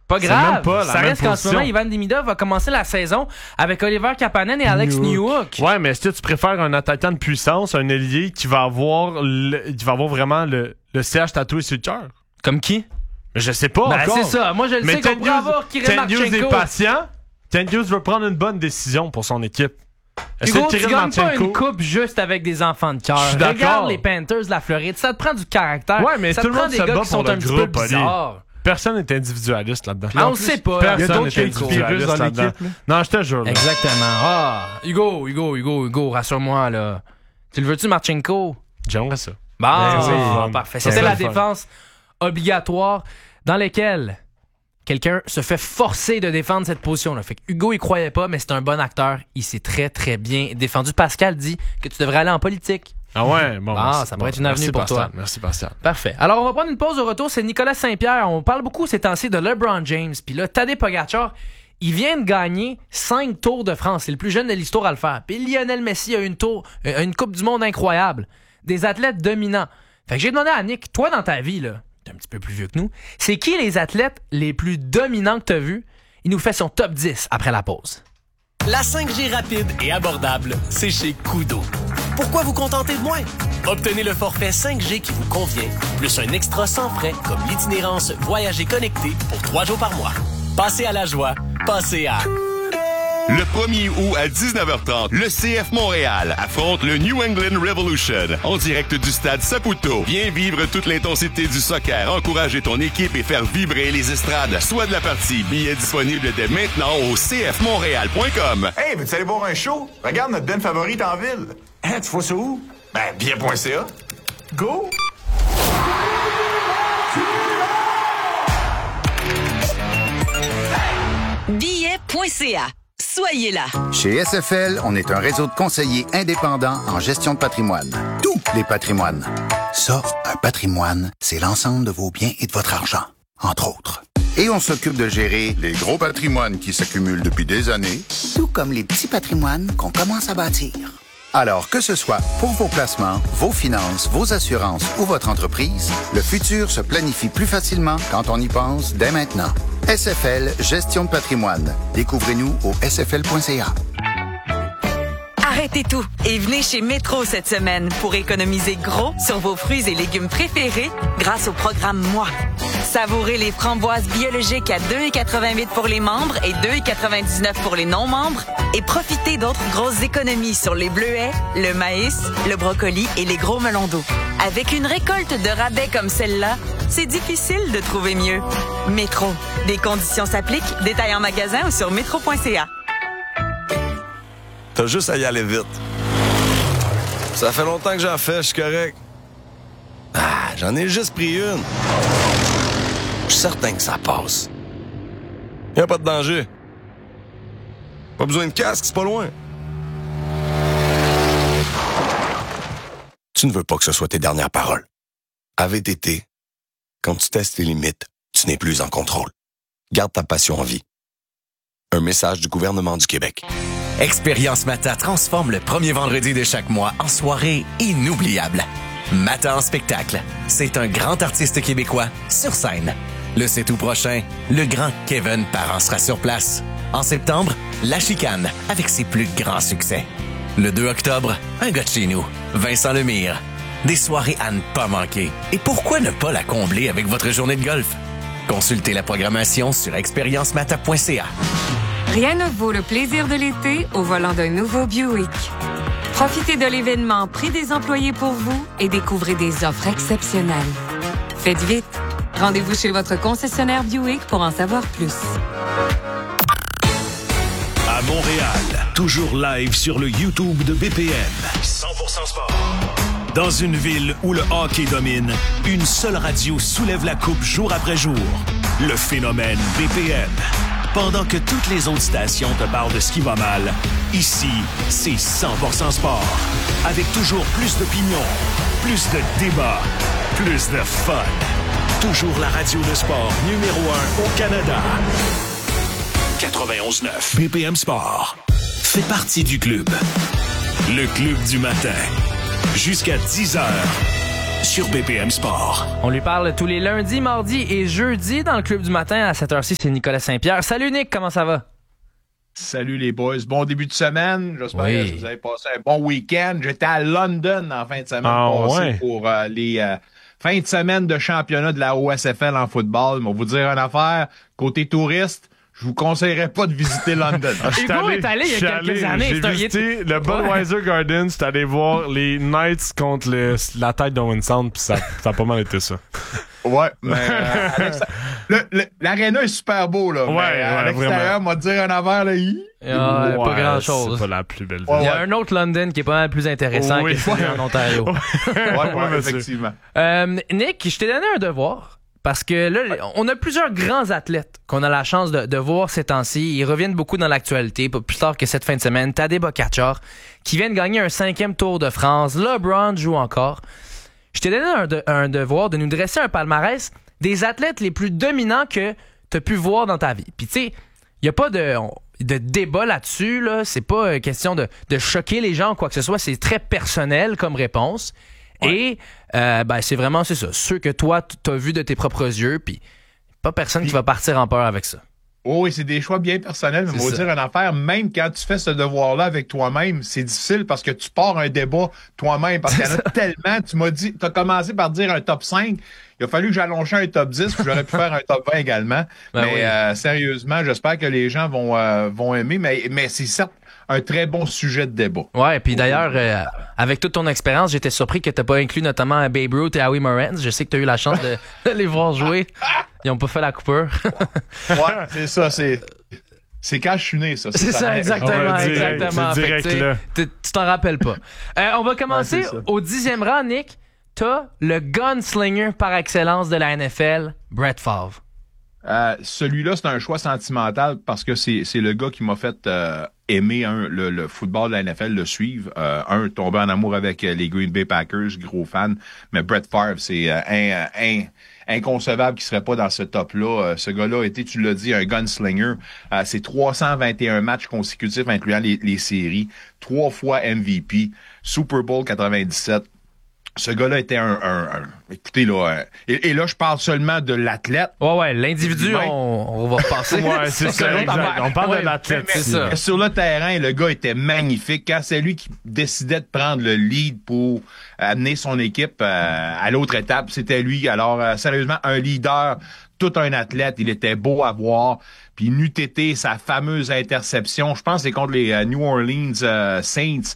Pas grave. C'est même pas la ça même reste qu'en ce position. moment, Ivan Demidov va commencer la saison avec Oliver Kapanen et Alex Newhook. Ouais, mais est-ce que tu préfères un attaquant de puissance, un ailier qui va avoir vraiment le CH tatoué sur le cœur? Comme qui? Je sais pas Ben, encore. c'est ça. Moi, je le sais qu'on pourrait avoir Kirill Ken Hughes est Marchenko. patient. Ken Hughes veut prendre une bonne décision pour son équipe. Est-ce Hugo, que tu Kirill gagnes pas Marchenko... une coupe juste avec des enfants de cœur. Je suis d'accord. Regarde les Panthers de la Floride. Ça te prend du caractère. Ouais, mais ça tout te le prend monde des se gars bat qui sont pour un le petit groupe, peu Ali. bizarres. Personne n'est individualiste là-dedans. On le sait pas. Là. Il y a Personne d'autres n'est individualistes individualiste dans là-dedans. l'équipe, là. Non, je te jure. Là. Exactement. Hugo, rassure-moi, là. Tu le veux-tu, Marchenko? J'aimerais ça. Bon, oui. parfait. Ça C'était serait la le fun. défense obligatoire dans laquelle quelqu'un se fait forcer de défendre cette position-là. Fait que Hugo, il croyait pas, mais c'est un bon acteur. Il s'est très, très bien défendu. Pascal dit que tu devrais aller en politique. Ah ouais? Bon, Ah, merci. ça pourrait être une Merci, avenue pour Pascal. toi. Merci, Pascal. Parfait. Alors, on va prendre une pause au retour. C'est Nicolas Saint-Pierre. On parle beaucoup ces temps-ci de LeBron James. Puis là, Tadej Pogacar, il vient de gagner 5 Tours de France. C'est le plus jeune de l'histoire à le faire. Puis Lionel Messi a une Coupe du Monde incroyable. Des athlètes dominants. Fait que j'ai demandé à Nick, toi, dans ta vie, là, t'es un petit peu plus vieux que nous, c'est qui les athlètes les plus dominants que t'as vus? Il nous fait son top 10 après la pause. La 5G rapide et abordable, c'est chez Koodo. Pourquoi vous contenter de moins? Obtenez le forfait 5G qui vous convient, plus un extra sans frais comme l'itinérance Voyager connecté pour 3 jours par mois. Passez à la joie, passez à... Le 1er août à 19h30, le CF Montréal affronte le New England Revolution en direct du stade Saputo. Viens vivre toute l'intensité du soccer, encourager ton équipe et faire vibrer les estrades. Soit de la partie, billets disponibles dès maintenant au cfmontréal.com. Hey, veux-tu aller voir un show? Regarde notre den favorite en ville. Hein, tu vois ça où? Ben, bien.ca. Go! Billet.ca. Soyez là. Chez SFL, on est un réseau de conseillers indépendants en gestion de patrimoine. Tous les patrimoines. Ça, un patrimoine, c'est l'ensemble de vos biens et de votre argent, entre autres. Et on s'occupe de gérer les gros patrimoines qui s'accumulent depuis des années, tout comme les petits patrimoines qu'on commence à bâtir. Alors, que ce soit pour vos placements, vos finances, vos assurances ou votre entreprise, le futur se planifie plus facilement quand on y pense dès maintenant. SFL Gestion de patrimoine. Découvrez-nous au sfl.ca. Arrêtez tout et venez chez Métro cette semaine pour économiser gros sur vos fruits et légumes préférés grâce au programme Moi. Savourez les framboises biologiques à 2,88 pour les membres et 2,99 pour les non-membres et profitez d'autres grosses économies sur les bleuets, le maïs, le brocoli et les gros melons d'eau. Avec une récolte de rabais comme celle-là, c'est difficile de trouver mieux. Métro. Des conditions s'appliquent. Détails en magasin ou sur métro.ca. T'as juste à y aller vite. Ça fait longtemps que j'en fais, je suis correct. Ah, j'en ai juste pris une. Je suis certain que ça passe. Y a pas de danger. Pas besoin de casque, c'est pas loin. Tu ne veux pas que ce soit tes dernières paroles. À VTT, quand tu testes tes limites, tu n'es plus en contrôle. Garde ta passion en vie. Un message du gouvernement du Québec. Expérience Mata transforme le premier vendredi de chaque mois en soirée inoubliable. Mata en spectacle. C'est un grand artiste québécois sur scène. Le 7 août prochain, le grand Kevin Parent sera sur place. En septembre, La Chicane avec ses plus grands succès. Le 2 octobre, un gars de chez nous, Vincent Lemire. Des soirées à ne pas manquer. Et pourquoi ne pas la combler avec votre journée de golf? Consultez la programmation sur expériencemata.ca. Rien ne vaut le plaisir de l'été au volant d'un nouveau Buick. Profitez de l'événement Prix des employés pour vous et découvrez des offres exceptionnelles. Faites vite. Rendez-vous chez votre concessionnaire Buick pour en savoir plus. À Montréal, toujours live sur le YouTube de BPM. 100% sport. Dans une ville où le hockey domine, une seule radio soulève la coupe jour après jour. Le phénomène BPM. Pendant que toutes les autres stations te parlent de ce qui va mal, ici, c'est 100% sport. Avec toujours plus d'opinions, plus de débats, plus de fun. Toujours la radio de sport numéro 1 au Canada. 91.9 BPM Sport fait partie du club. Le club du matin. Jusqu'à 10h. sur BPM Sport. On lui parle tous les lundis, mardis et jeudis dans le Club du matin. À cette heure-ci, c'est Nicolas Saint-Pierre. Salut Nick, comment ça va? Salut les boys, bon début de semaine. J'espère que vous avez passé un bon week-end. J'étais à London en fin de semaine pour les fins de semaine de championnat de la OSFL en football. Mais on va vous dire une affaire, côté touriste, je vous conseillerais pas de visiter London. Hugo est allé il y a quelques années. J'ai visité le Budweiser Gardens, j'étais allé voir les Knights contre la tête d'Owen Sound, puis ça a pas mal été ça. Ouais, mais l'aréna est super beau, là. Mais à l'extérieur, on va te dire un affaire, là. Pas grand-chose. C'est pas la plus belle ville. Il y a un autre London qui est pas mal plus intéressant que celui en Ontario. ouais, effectivement. Nick, je t'ai donné un devoir. Parce que là, on a plusieurs grands athlètes qu'on a la chance de voir ces temps-ci. Ils reviennent beaucoup dans l'actualité. Pas plus tard que cette fin de semaine, Tadej Pogačar, qui vient de gagner un 5e Tour de France. LeBron joue encore. Je t'ai donné un devoir de nous dresser un palmarès des athlètes les plus dominants que tu as pu voir dans ta vie. Puis tu sais, il n'y a pas de débat là-dessus. Là. C'est pas question de choquer les gens ou quoi que ce soit. C'est très personnel comme réponse. Ouais. Et c'est vraiment ça. Ceux que toi, tu as vus de tes propres yeux, puis pas personne qui va partir en peur avec ça. Oh oui, c'est des choix bien personnels, mais on va dire une affaire, même quand tu fais ce devoir-là avec toi-même, c'est difficile parce que tu pars un débat toi-même, parce qu'il y en a tellement. Tu m'as dit, tu as commencé par dire un top 5, il a fallu que j'allonge un top 10, puis j'aurais pu faire un top 20 également. Sérieusement, j'espère que les gens vont aimer, mais c'est certes un très bon sujet de débat. Ouais, puis d'ailleurs, avec toute ton expérience, j'étais surpris que tu n'as pas inclus notamment Babe Ruth et Howie Morans. Je sais que tu as eu la chance de les voir jouer. Ils n'ont pas fait la coupure. Ouais, c'est ça, c'est quand je suis né, ça. C'est ça, exactement. Exactement. Direct, là. Tu t'en rappelles pas. On va commencer au 10e rang, Nick. T'as le gunslinger par excellence de la NFL, Brett Favre. Celui-là, c'est un choix sentimental parce que c'est le gars qui m'a fait aimer le football de la NFL, le suivre. Tomber en amour avec les Green Bay Packers, gros fan. Mais Brett Favre, c'est inconcevable qu'il serait pas dans ce top-là. Ce gars-là a été, tu l'as dit, un gunslinger. C'est 321 matchs consécutifs, incluant les séries. 3 fois MVP. Super Bowl 97. Ce gars-là était écoutez, là... Et là, je parle seulement de l'athlète. Ouais, l'individu, on va repasser. Ouais, c'est ça, on parle de l'athlète. C'est ça. Sur le terrain, le gars était magnifique. Quand c'est lui qui décidait de prendre le lead pour amener son équipe à l'autre étape, c'était lui. Alors, sérieusement, un leader, tout un athlète. Il était beau à voir. Puis n'eût été sa fameuse interception, je pense que c'est contre les New Orleans Saints,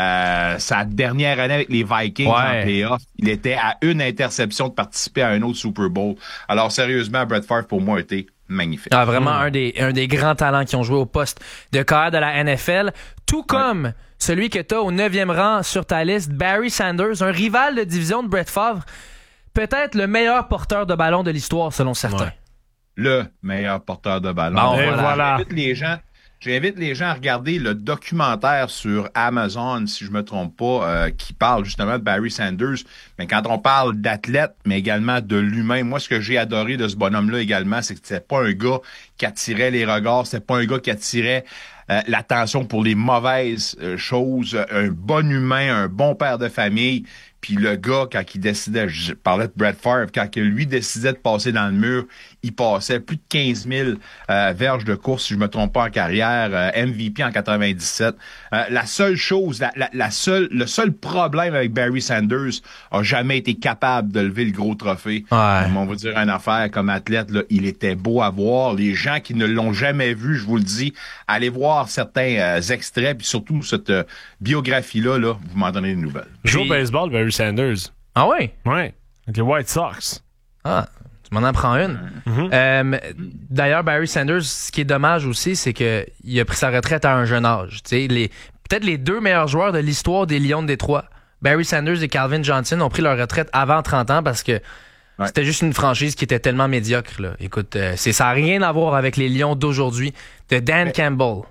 sa dernière année avec les Vikings en playoff. Il était à une interception de participer à un autre Super Bowl. Alors sérieusement, Brett Favre pour moi a été magnifique. Vraiment un des grands talents qui ont joué au poste de carrière de la NFL, tout comme celui que tu as au 9e rang sur ta liste, Barry Sanders, un rival de division de Brett Favre, peut-être le meilleur porteur de ballon de l'histoire selon certains. Ouais. Le meilleur porteur de ballon. Bon, voilà. J'invite les gens à regarder le documentaire sur Amazon, si je me trompe pas, qui parle justement de Barry Sanders. Mais quand on parle d'athlète, mais également de l'humain, moi, ce que j'ai adoré de ce bonhomme-là également, c'est que c'était pas un gars qui attirait les regards, c'était pas un gars qui attirait l'attention pour les mauvaises choses, un bon humain, un bon père de famille. Puis le gars, quand il décidait, je parlais de Brett Favre, quand lui décidait de passer dans le mur, il passait plus de 15 000 verges de course, si je me trompe pas, en carrière, MVP en 97. La seule chose, le seul problème avec Barry Sanders a jamais été capable de lever le gros trophée. Ouais. On va dire une affaire comme athlète, là, il était beau à voir. Les gens qui ne l'ont jamais vu, je vous le dis, allez voir certains extraits, puis surtout cette biographie-là, là, vous m'en donnez des nouvelles. Joue au baseball, Barry Sanders. Ah oui? Oui. Avec les White Sox. Ah, tu m'en apprends une. Mm-hmm. D'ailleurs, Barry Sanders, ce qui est dommage aussi, c'est qu'il a pris sa retraite à un jeune âge. Peut-être les deux meilleurs joueurs de l'histoire des Lions de Détroit, Barry Sanders et Calvin Johnson, ont pris leur retraite avant 30 ans parce que c'était juste une franchise qui était tellement médiocre. Là. Écoute, ça n'a rien à voir avec les Lions d'aujourd'hui de Dan Campbell.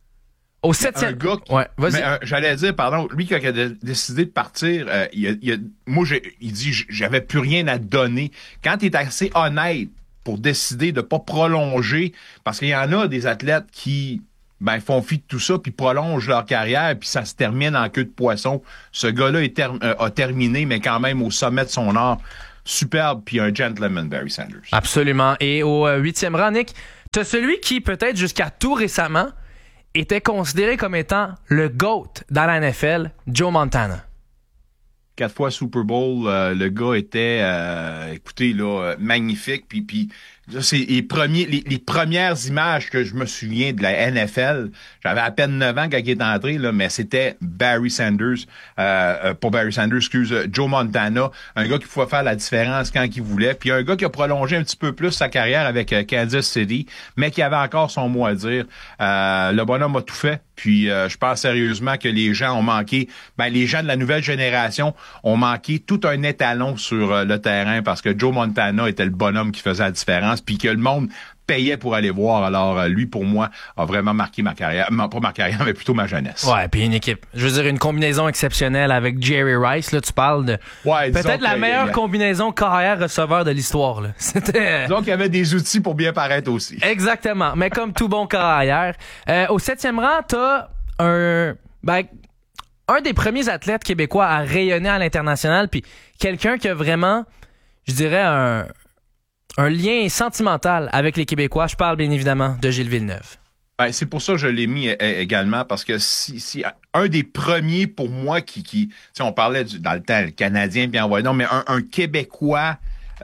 Au 7e. J'allais dire, pardon, lui qui a décidé de partir, il dit j'avais plus rien à donner. Quand il est assez honnête pour décider de pas prolonger, parce qu'il y en a des athlètes qui font fi de tout ça, puis prolongent leur carrière, puis ça se termine en queue de poisson. Ce gars-là a terminé, mais quand même au sommet de son art. Superbe, puis un gentleman, Barry Sanders. Absolument. Et au 8e rang, Nick, t'as celui qui, peut-être jusqu'à tout récemment, était considéré comme étant le GOAT dans la NFL, Joe Montana. 4 fois Super Bowl, le gars était, écoutez, là, magnifique. Puis là, c'est les premières images que je me souviens de la NFL. J'avais à peine 9 ans quand il est entré, là, mais c'était Barry Sanders, Joe Montana, un gars qui pouvait faire la différence quand il voulait. Puis un gars qui a prolongé un petit peu plus sa carrière avec Kansas City, mais qui avait encore son mot à dire. Le bonhomme a tout fait. Puis je pense sérieusement que les gens ont manqué, les gens de la nouvelle génération ont manqué tout un étalon sur le terrain parce que Joe Montana était le bonhomme qui faisait la différence puis que le monde payait pour aller voir. Alors, lui, pour moi, a vraiment marqué ma carrière. Pas ma carrière, mais plutôt ma jeunesse. Ouais, puis une équipe. Je veux dire, une combinaison exceptionnelle avec Jerry Rice. Là, tu parles de peut-être la meilleure combinaison carrière-receveur de l'histoire. Là. C'était... Donc, il y avait des outils pour bien paraître aussi. Exactement. Mais comme tout bon carrière. Au 7e rang, t'as un des premiers athlètes québécois à rayonner à l'international, puis quelqu'un qui a vraiment, je dirais, un lien sentimental avec les Québécois. Je parle bien évidemment de Gilles Villeneuve. C'est pour ça que je l'ai mis également, parce que si un des premiers pour moi qui on parlait dans le temps, le Canadien, bien non, mais un Québécois,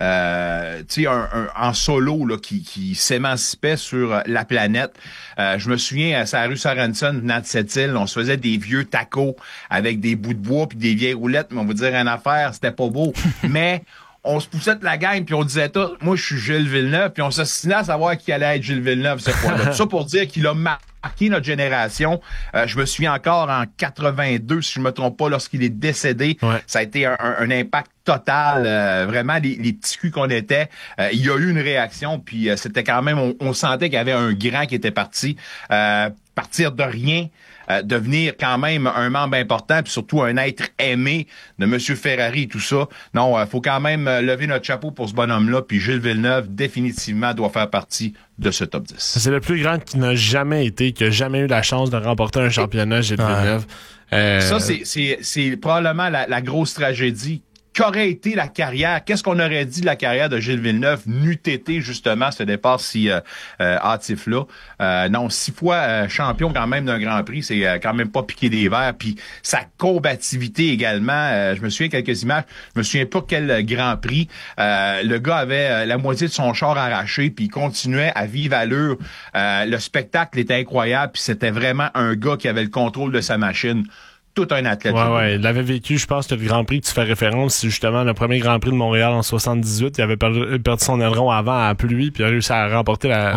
en solo là, qui s'émancipait sur la planète. Je me souviens, à la rue Sorensen, venant de cette île, on se faisait des vieux tacos avec des bouts de bois puis des vieilles roulettes, mais on va dire une affaire, c'était pas beau. Mais on se poussait de la gang, puis on disait tout, moi je suis Gilles Villeneuve, puis on s'assinait à savoir qui allait être Gilles Villeneuve cette fois-là. Tout ça pour dire qu'il a marqué notre génération. Je me souviens encore en 82, si je me trompe pas, lorsqu'il est décédé. Ouais. Ça a été un impact total. Vraiment, les petits culs qu'on était. Il y a eu une réaction, puis c'était quand même, on sentait qu'il y avait un grand qui était parti. Partir de rien, devenir quand même un membre important, puis surtout un être aimé de M. Ferrari et tout ça. Non, faut quand même lever notre chapeau pour ce bonhomme-là, puis Gilles Villeneuve, définitivement, doit faire partie de ce top 10. C'est le plus grand qui n'a jamais été, qui n'a jamais eu la chance de remporter un championnat, Gilles Villeneuve. Ça, c'est probablement la grosse tragédie. Qu'aurait été la carrière? Qu'est-ce qu'on aurait dit de la carrière de Gilles Villeneuve n'eût été justement ce départ si hâtif-là? Non, 6 fois champion quand même d'un Grand Prix, c'est quand même pas piqué des verres. Puis sa combativité également. Je me souviens quelques images. Je me souviens pas quel Grand Prix. Le gars avait la moitié de son char arraché, puis il continuait à vive allure. Le spectacle était incroyable, puis c'était vraiment un gars qui avait le contrôle de sa machine. Tout un athlète. Ouais, il avait vécu, je pense, le Grand Prix que tu fais référence, c'est justement le premier Grand Prix de Montréal en 78. Il avait perdu son aileron avant à la pluie, puis il a réussi à remporter la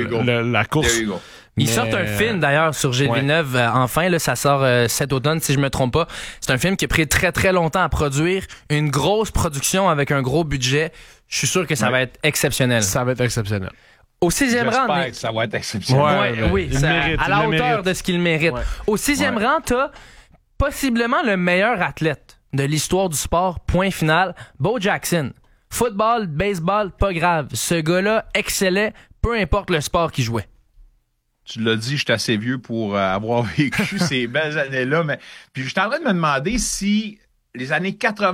course. Ils sortent un film d'ailleurs sur Gilles Villeneuve. Enfin, là, ça sort cet automne, si je me trompe pas. C'est un film qui a pris très très longtemps à produire, une grosse production avec un gros budget. Je suis sûr que ça va être exceptionnel. Ça va être exceptionnel. Au 6e rang, j'espère que ça va être exceptionnel. Oui, à la hauteur de ce qu'il mérite. Ouais. Au 6e rang, t'as possiblement le meilleur athlète de l'histoire du sport, point final, Bo Jackson. Football, baseball, pas grave. Ce gars-là excellait, peu importe le sport qu'il jouait. Tu l'as dit, je suis assez vieux pour avoir vécu ces belles années-là, mais puis je suis en train de me demander si les années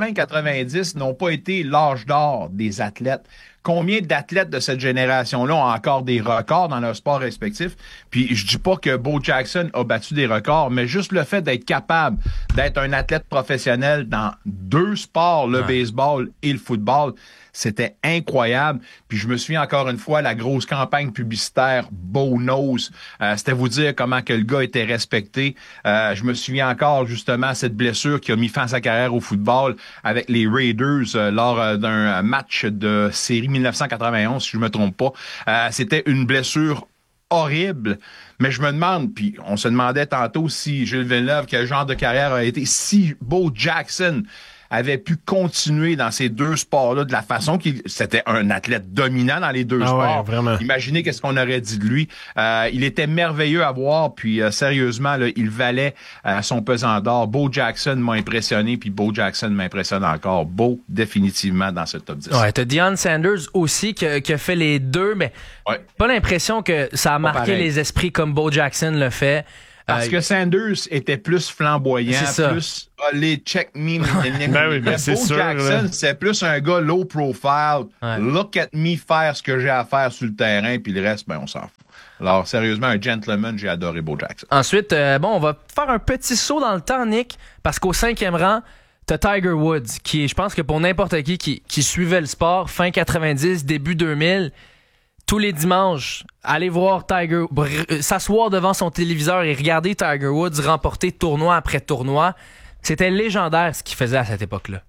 80-90 n'ont pas été l'âge d'or des athlètes. Combien d'athlètes de cette génération-là ont encore des records dans leur sport respectif? Puis je dis pas que Bo Jackson a battu des records, mais juste le fait d'être capable d'être un athlète professionnel dans 2 sports, le baseball et le football, c'était incroyable. Puis je me souviens encore une fois, la grosse campagne publicitaire Bo Knows, c'était vous dire comment que le gars était respecté. Je me souviens encore justement cette blessure qui a mis fin à sa carrière au football avec les Raiders lors d'un match de série 1991, si je me trompe pas. C'était une blessure horrible, mais je me demande, puis on se demandait tantôt si Gilles Villeneuve, quel genre de carrière a été, si Bo Jackson avait pu continuer dans ces deux sports-là de la façon qu'il c'était un athlète dominant dans les deux sports. Ouais, vraiment. Imaginez qu'est-ce qu'on aurait dit de lui. Il était merveilleux à voir, puis sérieusement, là, il valait son pesant d'or. Bo Jackson m'a impressionné, puis Bo Jackson m'impressionne encore. Bo, définitivement, dans ce top 10. Ouais, t'as Deion Sanders aussi qui a fait les deux, mais pas l'impression que ça a marqué les esprits comme Bo Jackson le fait. Parce que Sanders était plus flamboyant, plus allez, check me. Ben c'est Bo sûr, Jackson, c'est plus un gars low profile. Look at me faire ce que j'ai à faire sur le terrain, puis le reste, on s'en fout. Alors, sérieusement, un gentleman, j'ai adoré Bo Jackson. Ensuite, on va faire un petit saut dans le temps, Nick, parce qu'au 5e rang, t'as Tiger Woods, qui, je pense que pour n'importe qui suivait le sport, fin 90, début 2000, tous les dimanches, aller voir Tiger, s'asseoir devant son téléviseur et regarder Tiger Woods remporter tournoi après tournoi, c'était légendaire ce qu'il faisait à cette époque-là.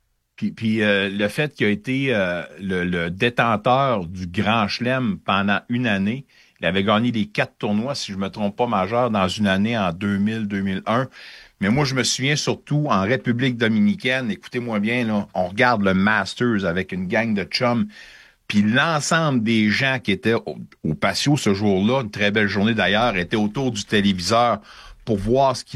Puis le fait qu'il a été le détenteur du Grand Chelem pendant une année, il avait gagné les 4 tournois, si je me trompe pas, majeurs dans une année en 2000-2001. Mais moi, je me souviens surtout en République dominicaine, écoutez-moi bien, là, on regarde le Masters avec une gang de chums. Puis l'ensemble des gens qui étaient au patio ce jour-là, une très belle journée d'ailleurs, étaient autour du téléviseur pour voir ce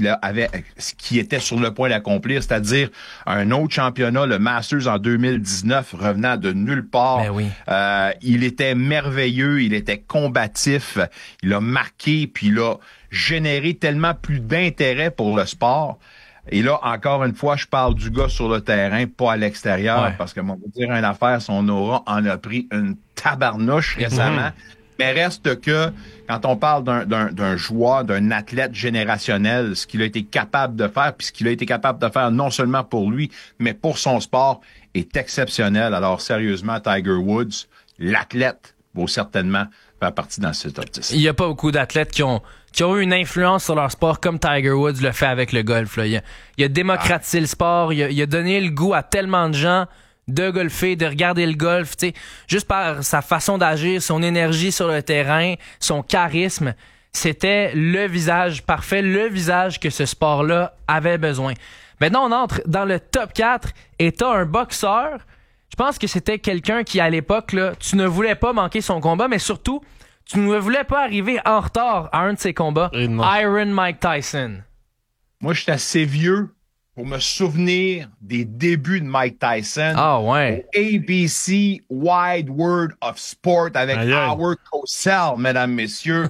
qu'il était sur le point d'accomplir, c'est-à-dire un autre championnat, le Masters en 2019, revenant de nulle part. Ben oui. Il était merveilleux, il était combatif, il a marqué, puis il a généré tellement plus d'intérêt pour le sport. Et là, encore une fois, je parle du gars sur le terrain, pas à l'extérieur, parce que, on va dire une affaire, son aura en a pris une tabarnouche récemment. Mais reste que, quand on parle d'un joueur, d'un athlète générationnel, ce qu'il a été capable de faire, puis ce qu'il a été capable de faire non seulement pour lui, mais pour son sport, est exceptionnel. Alors, sérieusement, Tiger Woods, l'athlète, vaut certainement faire partie dans ce top 10. Il n'y a pas beaucoup d'athlètes qui ont eu une influence sur leur sport comme Tiger Woods le fait avec le golf. Là. Il a démocratisé le sport, il a donné le goût à tellement de gens de golfer, de regarder le golf, tu sais, juste par sa façon d'agir, son énergie sur le terrain, son charisme. C'était le visage parfait, le visage que ce sport-là avait besoin. Maintenant, on entre dans le top 4 et t'as un boxeur. Je pense que c'était quelqu'un qui, à l'époque, là, tu ne voulais pas manquer son combat, mais surtout, tu ne voulais pas arriver en retard à un de ses combats. Iron Mike Tyson. Moi, je suis assez vieux pour me souvenir des débuts de Mike Tyson. Ah ouais. Au ABC Wide World of Sport avec Howard Cosell, mesdames, messieurs.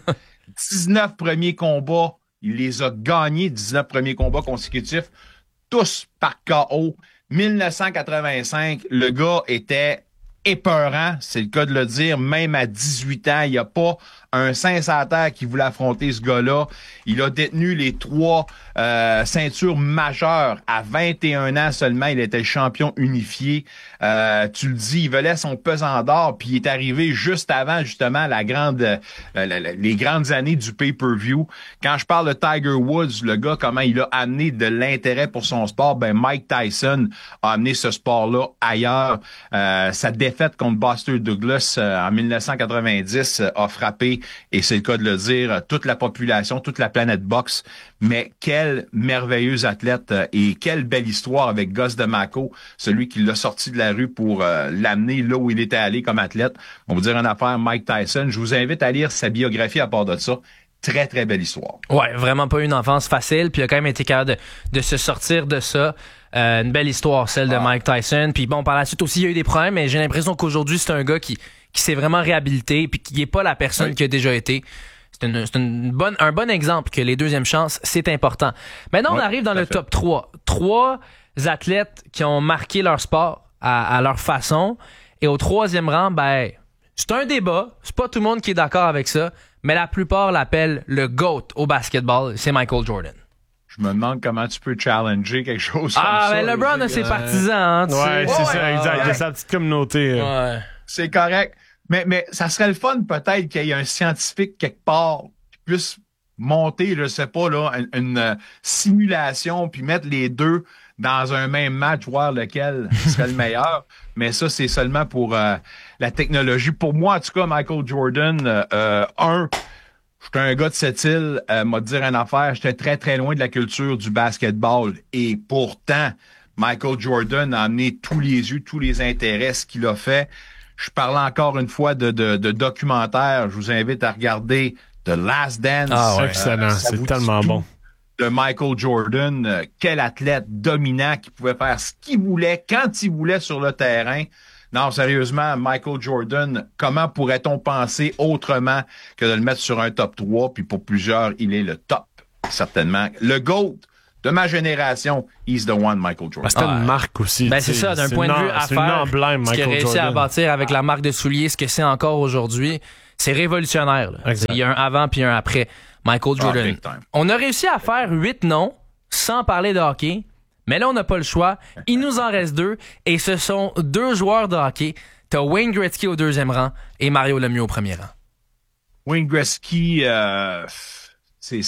19 premiers combats. Il les a gagnés, 19 premiers combats consécutifs, tous par KO. 1985, le gars était épeurant, c'est le cas de le dire, même à 18 ans, il n'y a pas un sincère qui voulait affronter ce gars-là. Il a détenu les 3 ceintures majeures à 21 ans seulement. Il était le champion unifié. Tu le dis, il volait son pesant d'or, puis il est arrivé juste avant, justement, les grandes années du pay-per-view. Quand je parle de Tiger Woods, le gars, comment il a amené de l'intérêt pour son sport, Mike Tyson a amené ce sport-là ailleurs. Sa défaite contre Buster Douglas en 1990 a frappé, et c'est le cas de le dire, toute la population, toute la planète boxe. Mais quel merveilleux athlète et quelle belle histoire avec Gus D'Amaco, celui qui l'a sorti de la rue pour l'amener là où il était allé comme athlète. On va dire une affaire, Mike Tyson. Je vous invite à lire sa biographie à part de ça. Très, très belle histoire. Ouais, vraiment pas une enfance facile, puis il a quand même été capable de se sortir de ça. Une belle histoire, celle de Mike Tyson. Puis bon, par la suite aussi, il y a eu des problèmes, mais j'ai l'impression qu'aujourd'hui, c'est un gars qui s'est vraiment réhabilité, puis qui n'est pas la personne qui a déjà été. C'est un bon exemple que les deuxièmes chances, c'est important. Maintenant, on arrive dans le top 3. 3 athlètes qui ont marqué leur sport à leur façon. Et au 3e rang, c'est un débat. C'est pas tout le monde qui est d'accord avec ça, mais la plupart l'appellent le GOAT au basketball. C'est Michael Jordan. Je me demande comment tu peux challenger quelque chose comme ça. Mais LeBron a ses partisans. Ouais, c'est ça, exact. Il a sa petite communauté. Ouais. C'est correct. Mais ça serait le fun peut-être qu'il y ait un scientifique quelque part qui puisse monter, je sais pas, là, une simulation puis mettre les deux dans un même match, voir lequel serait le meilleur. Mais ça, c'est seulement pour la technologie. Pour moi, en tout cas, Michael Jordan, j'étais un gars de cette île, m'a dire une affaire, j'étais très, très loin de la culture du basketball. Et pourtant, Michael Jordan a amené tous les yeux, tous les intérêts, ce qu'il a fait. Je parle encore une fois de documentaire. Je vous invite à regarder The Last Dance. Ah ouais, excellent. C'est tellement bon. De Michael Jordan, quel athlète dominant qui pouvait faire ce qu'il voulait, quand il voulait sur le terrain. Non, sérieusement, Michael Jordan, comment pourrait-on penser autrement que de le mettre sur un top 3? Puis pour plusieurs, il est le top, certainement. Le GOAT de ma génération, he's the one, Michael Jordan. C'était une marque aussi. Ben c'est ça, d'un point de vue affaires, ce qu'il a réussi à bâtir avec la marque de souliers, ce que c'est encore aujourd'hui, c'est révolutionnaire. Là. Il y a un avant puis un après. Michael Jordan. On a réussi à faire 8 noms sans parler de hockey. Mais là, on n'a pas le choix. Il nous en reste 2. Et ce sont 2 joueurs de hockey. T'as Wayne Gretzky au 2e rang et Mario Lemieux au 1er rang. Wayne Gretzky, c'est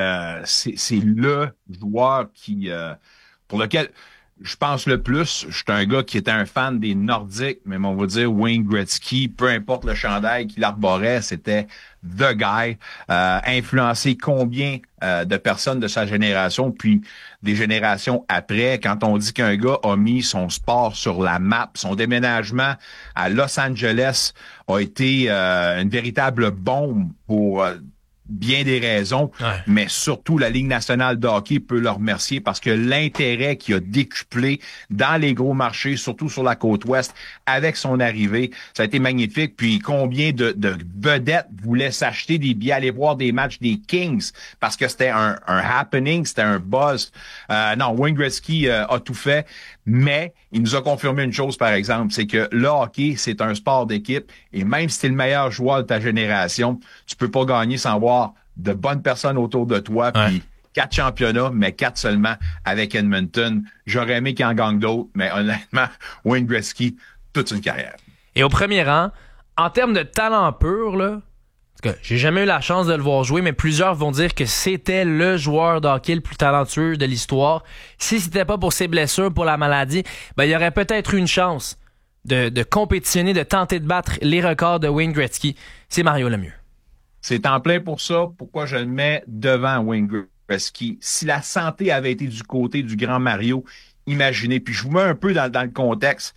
le joueur qui pour lequel je pense le plus. Je suis un gars qui était un fan des Nordiques, mais on va dire Wayne Gretzky, peu importe le chandail qu'il arborait, c'était the guy. Influencé combien de personnes de sa génération, puis des générations après, quand on dit qu'un gars a mis son sport sur la map, son déménagement à Los Angeles a été une véritable bombe pour bien des raisons, mais surtout la Ligue nationale de hockey peut le remercier parce que l'intérêt qui a décuplé dans les gros marchés, surtout sur la côte ouest, avec son arrivée, ça a été magnifique. Puis combien de vedettes voulaient s'acheter des billets, aller voir des matchs des Kings parce que c'était un happening, c'était un buzz. Non, Wayne Gretzky a tout fait. Mais il nous a confirmé une chose, par exemple, c'est que le hockey, c'est un sport d'équipe. Et même si t'es le meilleur joueur de ta génération, tu peux pas gagner sans avoir de bonnes personnes autour de toi. Puis 4 championnats, mais 4 seulement avec Edmonton. J'aurais aimé qu'il en gagne d'autres, mais honnêtement, Wayne Gretzky, toute une carrière. Et au 1er rang, en termes de talent pur, là, j'ai jamais eu la chance de le voir jouer, mais plusieurs vont dire que c'était le joueur de hockey le plus talentueux de l'histoire. Si c'était pas pour ses blessures, pour la maladie, ben il y aurait peut-être eu une chance de compétitionner, de tenter de battre les records de Wayne Gretzky. C'est Mario Lemieux. C'est en plein pour ça. Pourquoi je le mets devant Wayne Gretzky? Si la santé avait été du côté du grand Mario, imaginez. Puis je vous mets un peu dans le contexte.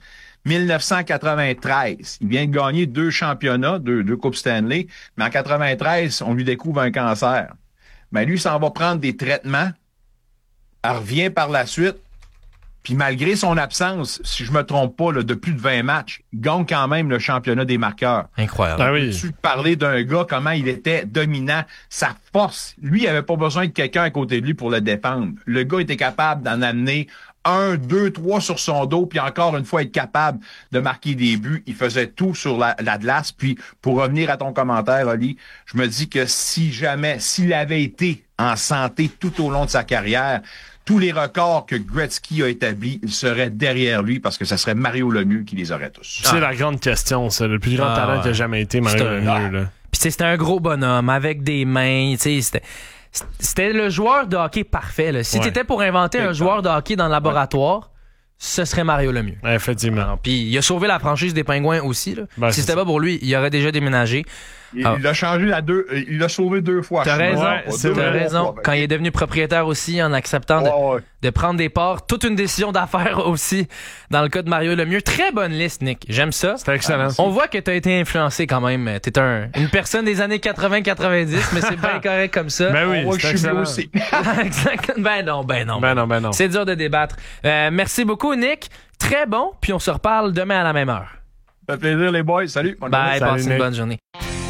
1993, il vient de gagner 2 championnats, 2 Coupes Stanley, mais en 93, on lui découvre un cancer. Mais lui, s'en va prendre des traitements, elle revient par la suite, puis malgré son absence, si je me trompe pas, là, de plus de 20 matchs, il gagne quand même le championnat des marqueurs. Incroyable. Ah oui. Tu parler d'un gars, comment il était dominant, sa force. Lui, il avait pas besoin de quelqu'un à côté de lui pour le défendre. Le gars était capable d'en amener 1, 2, 3 sur son dos, puis encore une fois être capable de marquer des buts. Il faisait tout sur la glace. Puis pour revenir à ton commentaire, Oli, je me dis que s'il avait été en santé tout au long de sa carrière, tous les records que Gretzky a établis, il serait derrière lui parce que ça serait Mario Lemieux qui les aurait tous. C'est la grande question, ça. Le plus grand talent qui a jamais été Mario Lemieux. Là. Puis c'était un gros bonhomme avec des mains, tu sais, c'était le joueur de hockey parfait. Là. Si t'étais pour inventer un joueur de hockey dans le laboratoire, ce serait Mario Lemieux. Effectivement. Puis il a sauvé la franchise des Pingouins aussi. Là. Si c'était pas pour lui, il aurait déjà déménagé. Il l'a changé il l'a sauvé 2 fois. T'as raison. Quand il est devenu propriétaire aussi, en acceptant de prendre des parts, toute une décision d'affaires aussi, dans le cas de Mario Lemieux. Très bonne liste, Nick. J'aime ça. C'était excellent. On voit que t'as été influencé quand même. T'es une personne des années 80-90, mais c'est bien correct comme ça. Ben oui, c'est excellent. Aussi. Exactement. Ben non. C'est dur de débattre. Merci beaucoup, Nick. Très bon, puis on se reparle demain à la même heure. Ça fait plaisir, les boys. Salut. Bye, passez une bonne journée.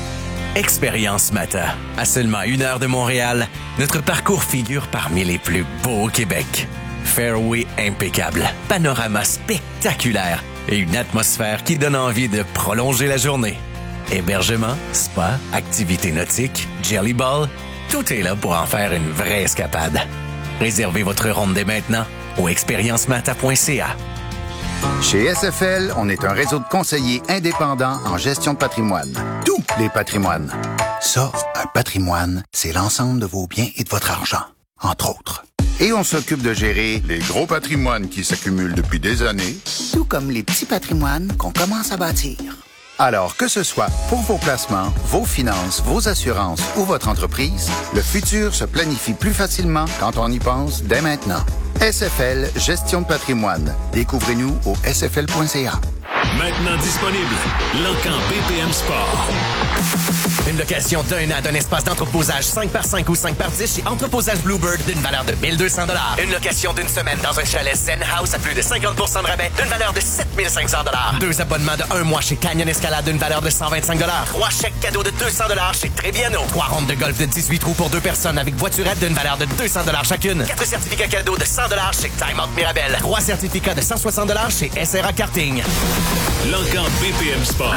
Expérience Mata. À seulement 1 heure de Montréal, notre parcours figure parmi les plus beaux au Québec. Fairway impeccable, panorama spectaculaire et une atmosphère qui donne envie de prolonger la journée. Hébergement, spa, activités nautiques, jelly ball, tout est là pour en faire une vraie escapade. Réservez votre ronde dès maintenant au expériencemata.ca. Chez SFL, on est un réseau de conseillers indépendants en gestion de patrimoine. Tous les patrimoines. Ça, un patrimoine, c'est l'ensemble de vos biens et de votre argent, entre autres. Et on s'occupe de gérer les gros patrimoines qui s'accumulent depuis des années, tout comme les petits patrimoines qu'on commence à bâtir. Alors, que ce soit pour vos placements, vos finances, vos assurances ou votre entreprise, le futur se planifie plus facilement quand on y pense dès maintenant. SFL Gestion de patrimoine. Découvrez-nous au sfl.ca. Maintenant disponible, L'Encan BPM Sport. Une location d'un an d'un espace d'entreposage 5x5 ou 5x10 chez Entreposage Bluebird d'une valeur de 1 200 $. Une location d'une semaine dans un chalet Zen House à plus de 50 % de rabais d'une valeur de 7 500 $. 2 abonnements de 1 mois chez Canyon Escalade d'une valeur de 125 $. 3 chèques cadeaux de 200 $ chez Trébiano. 3 rondes de golf de 18 trous pour 2 personnes avec voiturette d'une valeur de 200 $ chacune. 4 certificats cadeaux de 100 $ chez Time Out Mirabel. 3 certificats de 160 $ chez SRA Karting. L'Encan BPM Sport.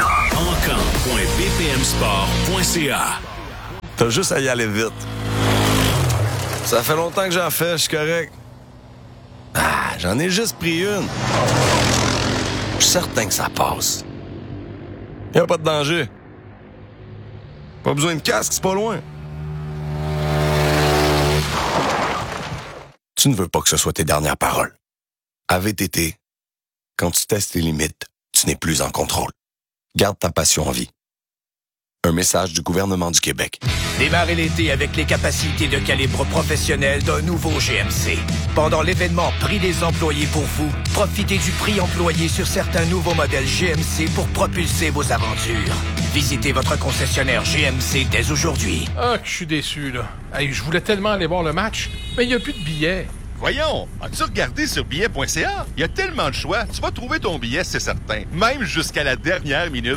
Encan.bpmsport.ca. T'as juste à y aller vite. Ça fait longtemps que j'en fais, je suis correct. J'en ai juste pris une. Je suis certain que ça passe. Y a pas de danger. Pas besoin de casque, c'est pas loin. Tu ne veux pas que ce soit tes dernières paroles. À VTT, quand tu testes tes limites, tu n'es plus en contrôle. Garde ta passion en vie. Un message du gouvernement du Québec. Démarrez l'été avec les capacités de calibre professionnel d'un nouveau GMC. Pendant l'événement Prix des employés pour vous, profitez du prix employé sur certains nouveaux modèles GMC pour propulser vos aventures. Visitez votre concessionnaire GMC dès aujourd'hui. Ah, je suis déçu, là. Hey, je voulais tellement aller voir le match, mais il n'y a plus de billets. Voyons, as-tu regardé sur billet.ca? Il y a tellement de choix, tu vas trouver ton billet, c'est certain. Même jusqu'à la dernière minute.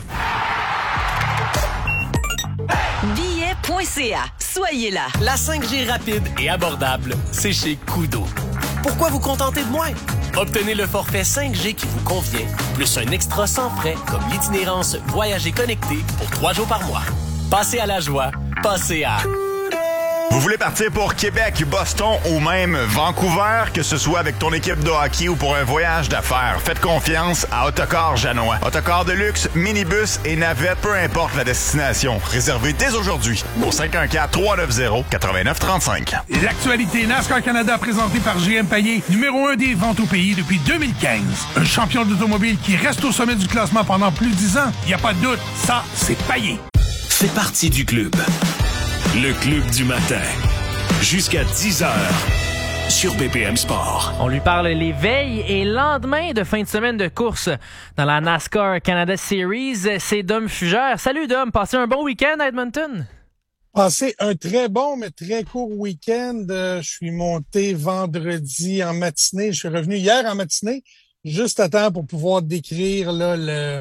Billet.ca. Soyez là. La 5G rapide et abordable, c'est chez Koodo. Pourquoi vous contenter de moins? Obtenez le forfait 5G qui vous convient, plus un extra sans frais comme l'itinérance Voyager connecté pour 3 jours par mois. Passez à la joie, passez à... Vous voulez partir pour Québec, Boston ou même Vancouver, que ce soit avec ton équipe de hockey ou pour un voyage d'affaires, faites confiance à Autocar Janois. Autocar de luxe, minibus et navette, peu importe la destination. Réservez dès aujourd'hui au 514-390-8935. L'actualité NASCAR Canada présentée par GM Payet, numéro 1 des ventes au pays depuis 2015. Un champion d'automobile qui reste au sommet du classement pendant plus de 10 ans. Il n'y a pas de doute, ça, c'est Payet. Fais partie du club. Le club du matin. Jusqu'à 10h sur BPM Sport. On lui parle les veilles et lendemain de fin de semaine de course dans la NASCAR Canada Series. C'est Dom Fugère. Salut Dom, passez un bon week-end à Edmonton? Passé un très bon, mais très court week-end. Je suis monté vendredi en matinée. Je suis revenu hier en matinée, juste à temps pour pouvoir décrire là,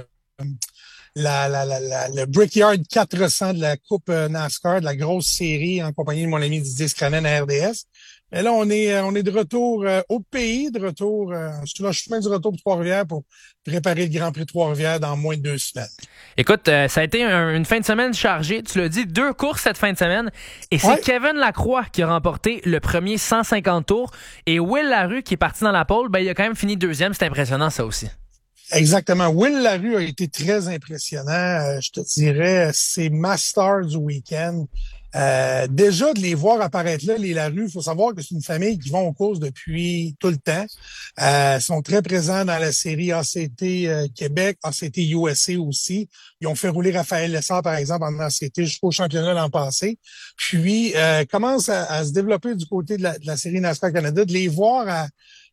le Brickyard 400 de la Coupe NASCAR, de la grosse série en compagnie de mon ami Didier Scranen à RDS. Mais là, on est de retour au pays, de retour sur le chemin du retour pour Trois-Rivières pour préparer le Grand Prix de Trois-Rivières dans moins de 2 semaines. Écoute, ça a été une fin de semaine chargée. Tu l'as dit, 2 courses cette fin de semaine. Et c'est Kevin Lacroix qui a remporté le premier 150 tours. Et Will Larue, qui est parti dans la pole, il a quand même fini 2e. C'est impressionnant, ça aussi. Exactement. Will Larue a été très impressionnant. Je te dirais, c'est ma star du week-end. Déjà, de les voir apparaître là, les Larue, il faut savoir que c'est une famille qui vont aux courses depuis tout le temps. Sont très présents dans la série ACT Québec, ACT USA aussi. Ils ont fait rouler Raphaël Lessard, par exemple, en ACT jusqu'au championnat l'an passé. Puis, commence à se développer du côté de la série NASCAR Canada, de les voir à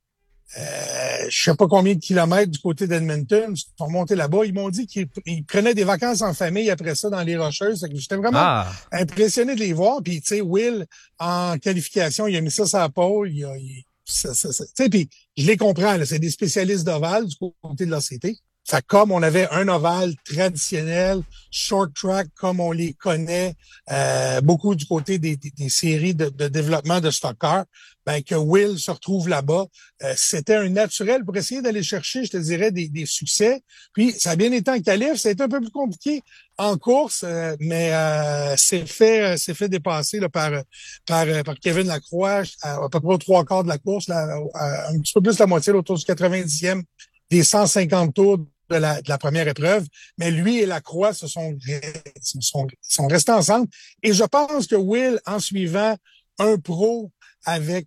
je sais pas combien de kilomètres du côté d'Edmonton, ils sont remontés là-bas. Ils m'ont dit qu'ils prenaient des vacances en famille après ça dans les Rocheuses. J'étais vraiment impressionné de les voir. Puis, tu sais, Will, en qualification, il a mis ça sur la pole. Tu sais, puis je les comprends, là, c'est des spécialistes d'ovale du côté de l'ACT. Fait comme on avait un ovale traditionnel, short track comme on les connaît, beaucoup du côté des séries de développement de stock-car, que Will se retrouve là-bas. C'était un naturel pour essayer d'aller chercher, je te dirais, des succès. Puis ça a bien été en qualif, ça a été un peu plus compliqué en course, mais c'est fait dépasser là, par Kevin Lacroix à peu près aux 3/4 de la course, là, un petit peu plus la moitié, autour du 90e des 150 tours de la première épreuve, mais lui et Lacroix sont restés ensemble. Et je pense que Will, en suivant un pro avec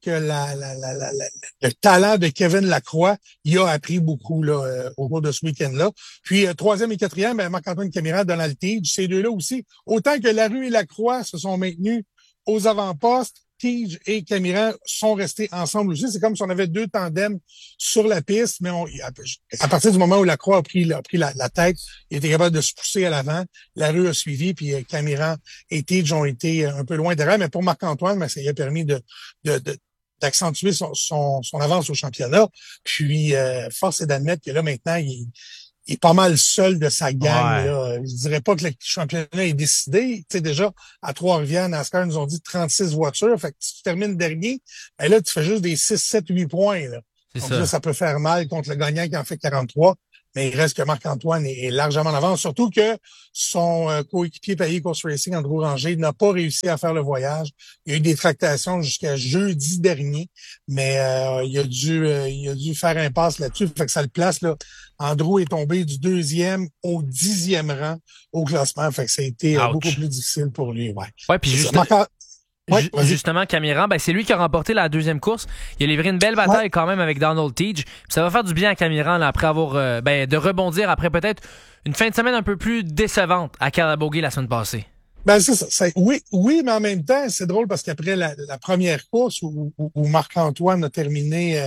le talent de Kevin Lacroix, il a appris beaucoup là au cours de ce week-end-là. Puis 3e et 4e, Marc-Antoine Camira, Donald Tige, ces deux-là aussi. Autant que Larue et Lacroix se sont maintenus aux avant-postes, Tige et Camiran sont restés ensemble aussi. C'est comme si on avait deux tandems sur la piste, mais à partir du moment où Lacroix a pris la tête, il était capable de se pousser à l'avant. Larue a suivi, puis Camiran et Tige ont été un peu loin derrière. Mais pour Marc-Antoine, ça lui a permis d'accentuer son avance au championnat. Puis, force est d'admettre que là, maintenant, il est pas mal seul de sa gang. Là. Je dirais pas que le championnat est décidé. Tu sais, déjà, à Trois-Rivières, NASCAR nous ont dit 36 voitures. Fait que si tu termines dernier, ben là, tu fais juste des 6, 7, 8 points. Là. Donc là, ça peut faire mal contre le gagnant qui en fait 43. Mais il reste que Marc-Antoine est largement en avance. Surtout que son coéquipier payé Course Racing, Andrew Ranger, n'a pas réussi à faire le voyage. Il y a eu des tractations jusqu'à jeudi dernier, mais il a dû faire impasse là-dessus. Fait que ça le place là. Andrew est tombé du 2e au 10e rang au classement. Fait que ça a été beaucoup plus difficile pour lui. Ouais, puis justement, Camiran, c'est lui qui a remporté la deuxième course. Il a livré une belle bataille quand même avec Donald Tige. Ça va faire du bien à Camiran là, après avoir de rebondir après peut-être une fin de semaine un peu plus décevante à Calabogie la semaine passée. C'est ça. Oui, mais en même temps, c'est drôle parce qu'après la première course où Marc-Antoine a terminé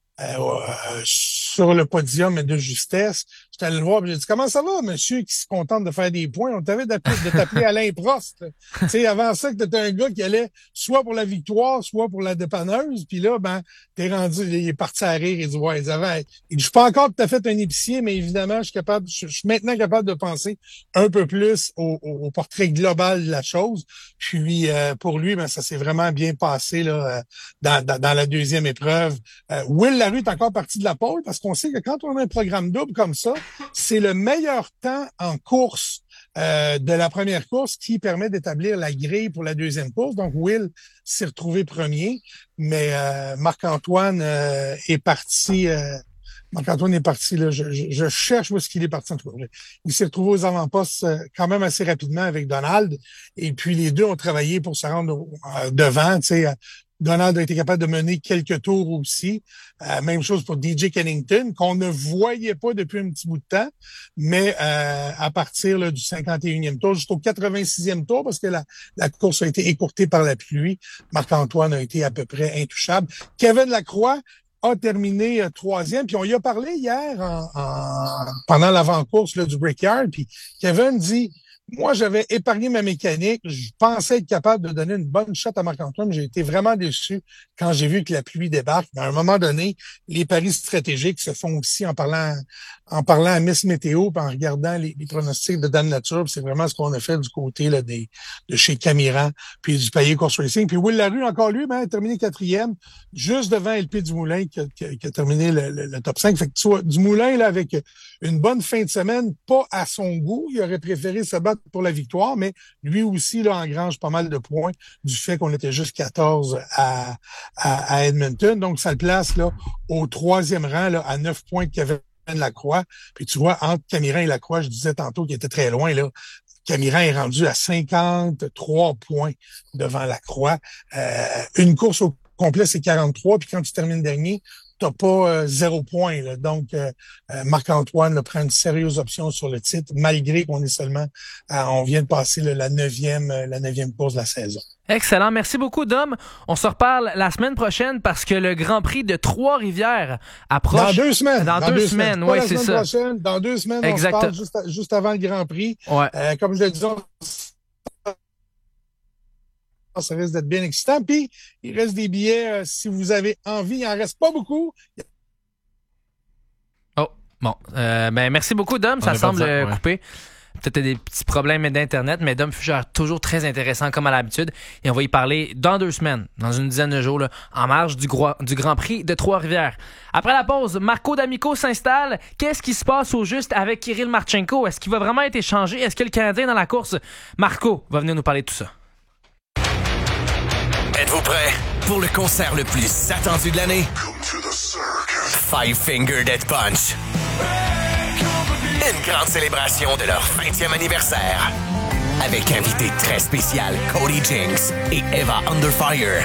sur le podium de justesse, j'étais allé le voir et j'ai dit « Comment ça va, monsieur qui se contente de faire des points? On t'avait de t'appeler Alain Prost. » Tu sais, avant ça, que t'étais un gars qui allait soit pour la victoire, soit pour la dépanneuse. Puis là, t'es rendu, il est parti à rire. Il dit « Ouais, je suis pas encore tout à fait un épicier, mais évidemment, je suis maintenant capable de penser un peu plus au portrait global de la chose. » Puis, pour lui, ça s'est vraiment bien passé là dans la deuxième épreuve. Will Larue est encore parti de la pole parce qu'on sait que quand on a un programme double comme ça, c'est le meilleur temps en course de la première course qui permet d'établir la grille pour la deuxième course. Donc, Will s'est retrouvé premier, mais Marc-Antoine est parti... Marc-Antoine est parti, là, je cherche où est-ce qu'il est parti en tout cas. Il s'est retrouvé aux avant-postes quand même assez rapidement avec Donald, et puis les deux ont travaillé pour se rendre devant, tu sais. Donald a été capable de mener quelques tours aussi. Même chose pour DJ Kennington, qu'on ne voyait pas depuis un petit bout de temps, mais à partir là, du 51e tour jusqu'au 86e tour, parce que la course a été écourtée par la pluie, Marc-Antoine a été à peu près intouchable. Kevin Lacroix a terminé 3e, puis on y a parlé hier pendant l'avant-course là, du Brickyard, puis Kevin dit... Moi, j'avais épargné ma mécanique. Je pensais être capable de donner une bonne shot à Marc-Antoine. J'ai été vraiment déçu quand j'ai vu que la pluie débarque. Mais à un moment donné, les paris stratégiques se font aussi en parlant à Miss Météo, puis en regardant les pronostics de Dame Nature. C'est vraiment ce qu'on a fait du côté là, de chez Camiran, puis du payé Course Racing. Puis Will Larue, encore lui, a terminé 4e, juste devant LP Dumoulin qui a terminé le top 5. Fait que tu vois, Dumoulin, là, avec une bonne fin de semaine, pas à son goût. Il aurait préféré se battre pour la victoire, mais lui aussi là engrange pas mal de points du fait qu'on était juste 14 à Edmonton. Donc, ça le place là au 3e rang là, à 9 points de Kevin Lacroix. Puis tu vois, entre Camiran et Lacroix, je disais tantôt qu'il était très loin là. Camiran est rendu à 53 points devant Lacroix. Une course au complet, c'est 43. Puis quand tu termines dernier, t'as pas 0 point. Là. Donc, Marc-Antoine prend une sérieuse option sur le titre, malgré qu'on est seulement on vient de passer là, la 9e course de la saison. Excellent. Merci beaucoup, Dom. On se reparle la semaine prochaine parce que le Grand Prix de Trois-Rivières approche. Dans 2 semaines. Dans 2 semaines, oui, c'est ça. Prochaine, dans 2 semaines, exact. On se parle juste avant le Grand Prix. Ouais. Comme je le disais, ça risque d'être bien excitant. Puis, il reste des billets si vous avez envie. Il en reste pas beaucoup. Oh, bon. Merci beaucoup, Dom. Ça semble coupé. Peut-être des petits problèmes d'Internet, mais Dom Fugère, toujours très intéressant comme à l'habitude. Et on va y parler dans 2 semaines, dans une dizaine de jours, là, en marge du Grand Prix de Trois-Rivières. Après la pause, Marco D'Amico s'installe. Qu'est-ce qui se passe au juste avec Kirill Marchenko? Est-ce qu'il va vraiment être échangé? Est-ce que le Canadien est dans la course? Marco va venir nous parler de tout ça. Êtes-vous prêts pour le concert le plus attendu de l'année? Five Finger Death Punch. Une grande célébration de leur 20e anniversaire. Avec invité très spécial Cody Jinks et Eva Underfire.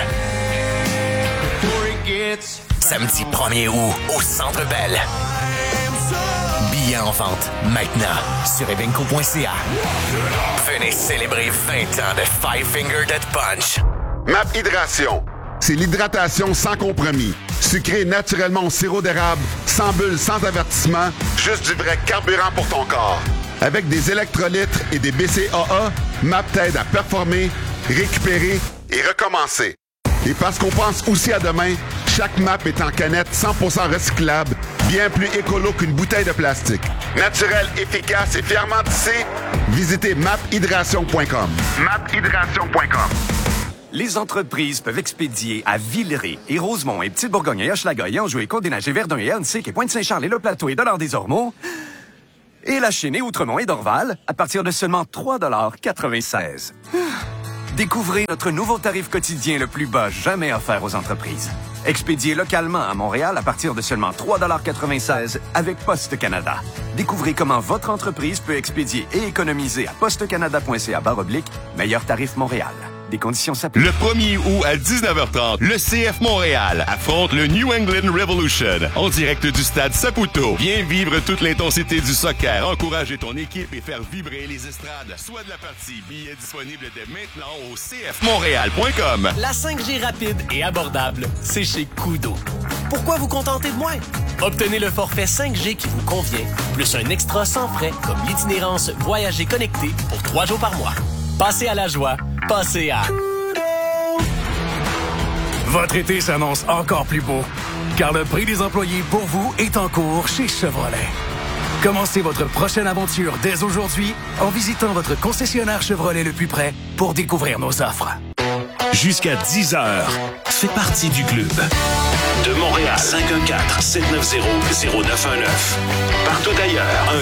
Samedi 1er août au Centre Bell. Billets en vente maintenant sur evenco.ca. Venez célébrer 20 ans de Five Finger Death Punch. MAP Hydration. C'est l'hydratation sans compromis. Sucré naturellement au sirop d'érable, sans bulles, sans avertissement, juste du vrai carburant pour ton corps. Avec des électrolytes et des BCAA, MAP t'aide à performer, récupérer et recommencer. Et parce qu'on pense aussi à demain, chaque MAP est en canette 100% recyclable, bien plus écolo qu'une bouteille de plastique. Naturel, efficace et fièrement tissé, visitez maphydration.com. Maphydration.com. Les entreprises peuvent expédier à Villeray et Rosemont et Petite-Bourgogne et Hochelaga et Anjou et Côte-des-Neiges et Verdun et Annecy et Pointe-Saint-Charles et Le Plateau et Dollard-des-Ormeaux et La Chine et Outremont et Dorval à partir de seulement 3,96 $. Découvrez notre nouveau tarif quotidien le plus bas jamais offert aux entreprises. Expédié localement à Montréal à partir de seulement 3,96 $ avec Poste Canada. Découvrez comment votre entreprise peut expédier et économiser à postecanada.ca/meilleur tarif Montréal. Des conditions s'appliquent. Le 1er août à 19h30, le CF Montréal affronte le New England Revolution en direct du stade Saputo. Viens vivre toute l'intensité du soccer, encourager ton équipe et faire vibrer les estrades. Soit de la partie, billets disponibles dès maintenant au cfmontréal.com. La 5G rapide et abordable, c'est chez Koodo. Pourquoi vous contenter de moins? Obtenez le forfait 5G qui vous convient, plus un extra sans frais comme l'itinérance Voyager connecté pour 3 jours par mois. Passez à la joie, passez à... Votre été s'annonce encore plus beau, car le prix des employés pour vous est en cours chez Chevrolet. Commencez votre prochaine aventure dès aujourd'hui en visitant votre concessionnaire Chevrolet le plus près pour découvrir nos offres. Jusqu'à 10h, fais partie du club. De Montréal, 514-790-0919. Partout ailleurs,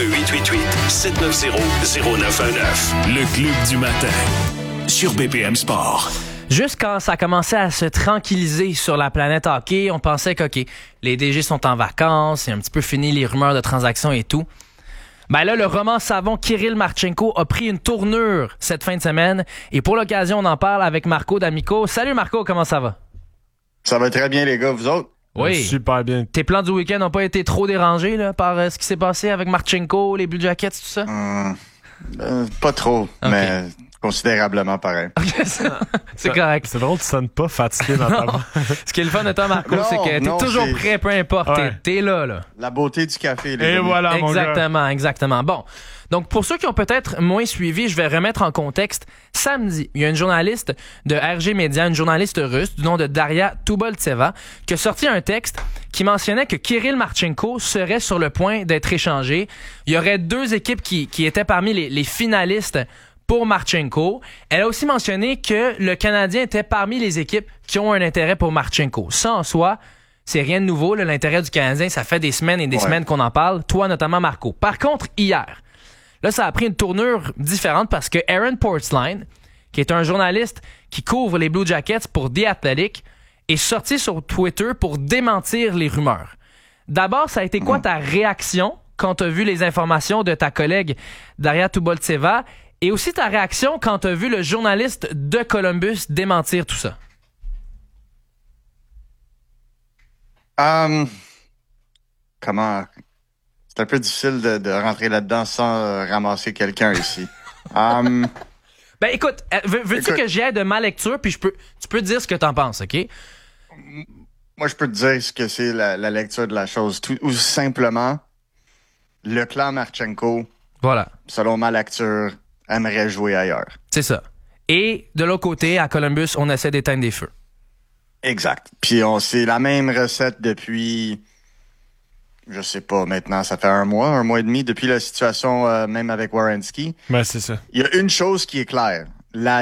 1-888-790-0919. Le club du matin, sur BPM Sport. Juste quand ça commençait à se tranquilliser sur la planète hockey, on pensait que les DG sont en vacances, c'est un petit peu fini les rumeurs de transactions et tout. Ben là, le roman savon Kirill Marchenko a pris une tournure cette fin de semaine. Et pour l'occasion, on en parle avec Marco d'Amico. Salut Marco, comment ça va? Ça va très bien les gars, vous autres? Oui. Super bien. Tes plans du week-end n'ont pas été trop dérangés là, par ce qui s'est passé avec Marchenko, les Blue Jackets, tout ça? Pas trop, mais... considérablement pareil. C'est correct. C'est drôle, tu sonnes pas fatigué dans ta voix. Ce qui est le fun de toi, Marco, c'est que t'es toujours prêt, peu importe. Ouais. T'es là. La beauté du café. Les amis. Voilà, mon gars. Exactement. Bon. Donc, pour ceux qui ont peut-être moins suivi, je vais remettre en contexte. Samedi, il y a une journaliste de RG Média, une journaliste russe du nom de Daria Tuboltseva, qui a sorti un texte qui mentionnait que Kirill Marchenko serait sur le point d'être échangé. Il y aurait 2 équipes qui étaient parmi les finalistes pour Marchenko. Elle a aussi mentionné que le Canadien était parmi les équipes qui ont un intérêt pour Marchenko. Ça, en soi, c'est rien de nouveau. Là, l'intérêt du Canadien, ça fait des semaines et des semaines qu'on en parle. Toi, notamment, Marco. Par contre, hier, là, ça a pris une tournure différente parce que Aaron Portzline, qui est un journaliste qui couvre les Blue Jackets pour The Athletic, est sorti sur Twitter pour démentir les rumeurs. D'abord, ça a été quoi ta réaction quand tu as vu les informations de ta collègue Daria Tuboltseva? Et aussi ta réaction quand tu as vu le journaliste de Columbus démentir tout ça? Comment... C'est un peu difficile de rentrer là-dedans sans ramasser quelqu'un ici. Ben écoute, veux-tu que j'y aille de ma lecture, puis tu peux dire ce que t'en penses, OK? Moi, je peux te dire ce que c'est la lecture de la chose. Ou simplement, le clan Marchenko, voilà, selon ma lecture, aimerait jouer ailleurs. C'est ça. Et de l'autre côté, à Columbus, on essaie d'éteindre des feux. Exact. Puis c'est la même recette depuis, je sais pas, maintenant, ça fait un mois et demi, depuis la situation même avec Werenski. Ben, c'est ça. Il y a une chose qui est claire. La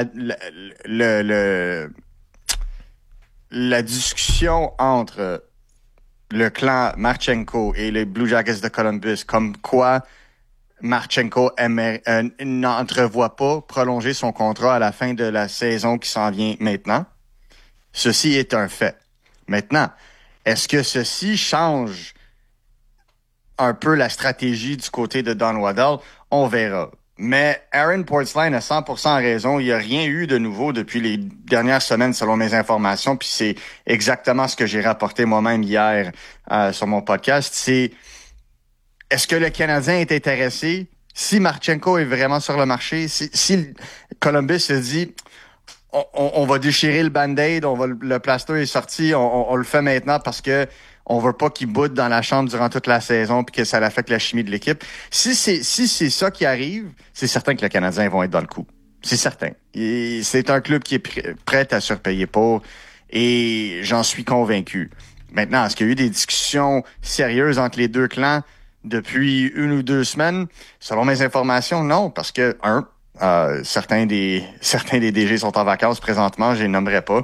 discussion entre le clan Marchenko et les Blue Jackets de Columbus, comme quoi Marchenko n'entrevoit pas prolonger son contrat à la fin de la saison qui s'en vient maintenant. Ceci est un fait. Maintenant, est-ce que ceci change un peu la stratégie du côté de Don Waddell? On verra. Mais Aaron Portzline a 100% raison. Il n'y a rien eu de nouveau depuis les dernières semaines, selon mes informations. Puis c'est exactement ce que j'ai rapporté moi-même hier sur mon podcast. C'est est-ce que le Canadien est intéressé? Si Marchenko est vraiment sur le marché, si Columbus se dit on va déchirer le band-aid, le plaster est sorti, on le fait maintenant parce que on veut pas qu'il boude dans la chambre durant toute la saison puis que ça affecte la chimie de l'équipe. Si c'est ça qui arrive, c'est certain que les Canadiens vont être dans le coup. C'est certain. Et c'est un club qui est prêt à surpayer pour, et j'en suis convaincu. Maintenant, est-ce qu'il y a eu des discussions sérieuses entre les deux clans depuis 1 ou 2 semaines? Selon mes informations, non, parce que, certains des DG sont en vacances présentement, je les nommerai pas.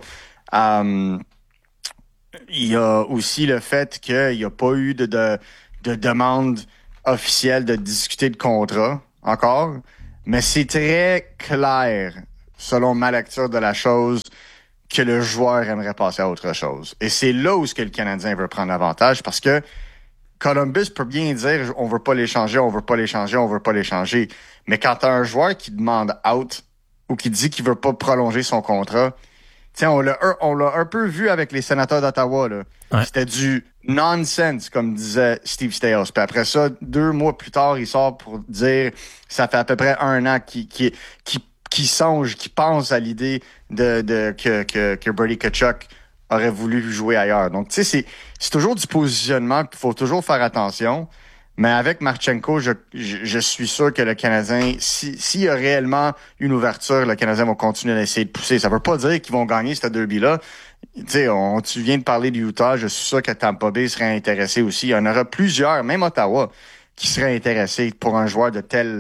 Il y a aussi le fait qu'il n'y a pas eu de demande officielle de discuter de contrat encore, mais c'est très clair, selon ma lecture de la chose, que le joueur aimerait passer à autre chose. Et c'est là où ce que le Canadien veut prendre avantage, parce que Columbus peut bien dire on veut pas l'échanger, on veut pas l'échanger, on veut pas l'échanger. Mais quand t'as un joueur qui demande out ou qui dit qu'il veut pas prolonger son contrat, tiens, on l'a un peu vu avec les Sénateurs d'Ottawa, là. Ouais. C'était du nonsense, comme disait Steve Staios. Puis après ça, 2 mois plus tard, il sort pour dire ça fait à peu près 1 an qui songe, qui pense à l'idée que Brady Tkachuk aurait voulu jouer ailleurs. Donc, tu sais, c'est toujours du positionnement, il faut toujours faire attention. Mais avec Marchenko, je suis sûr que le Canadien, s'il y a réellement une ouverture, le Canadien va continuer d'essayer de pousser. Ça veut pas dire qu'ils vont gagner ce derby-là. Tu sais, tu viens de parler du Utah, je suis sûr que Tampa Bay serait intéressé aussi. Il y en aura plusieurs, même Ottawa, qui seraient intéressés pour un joueur de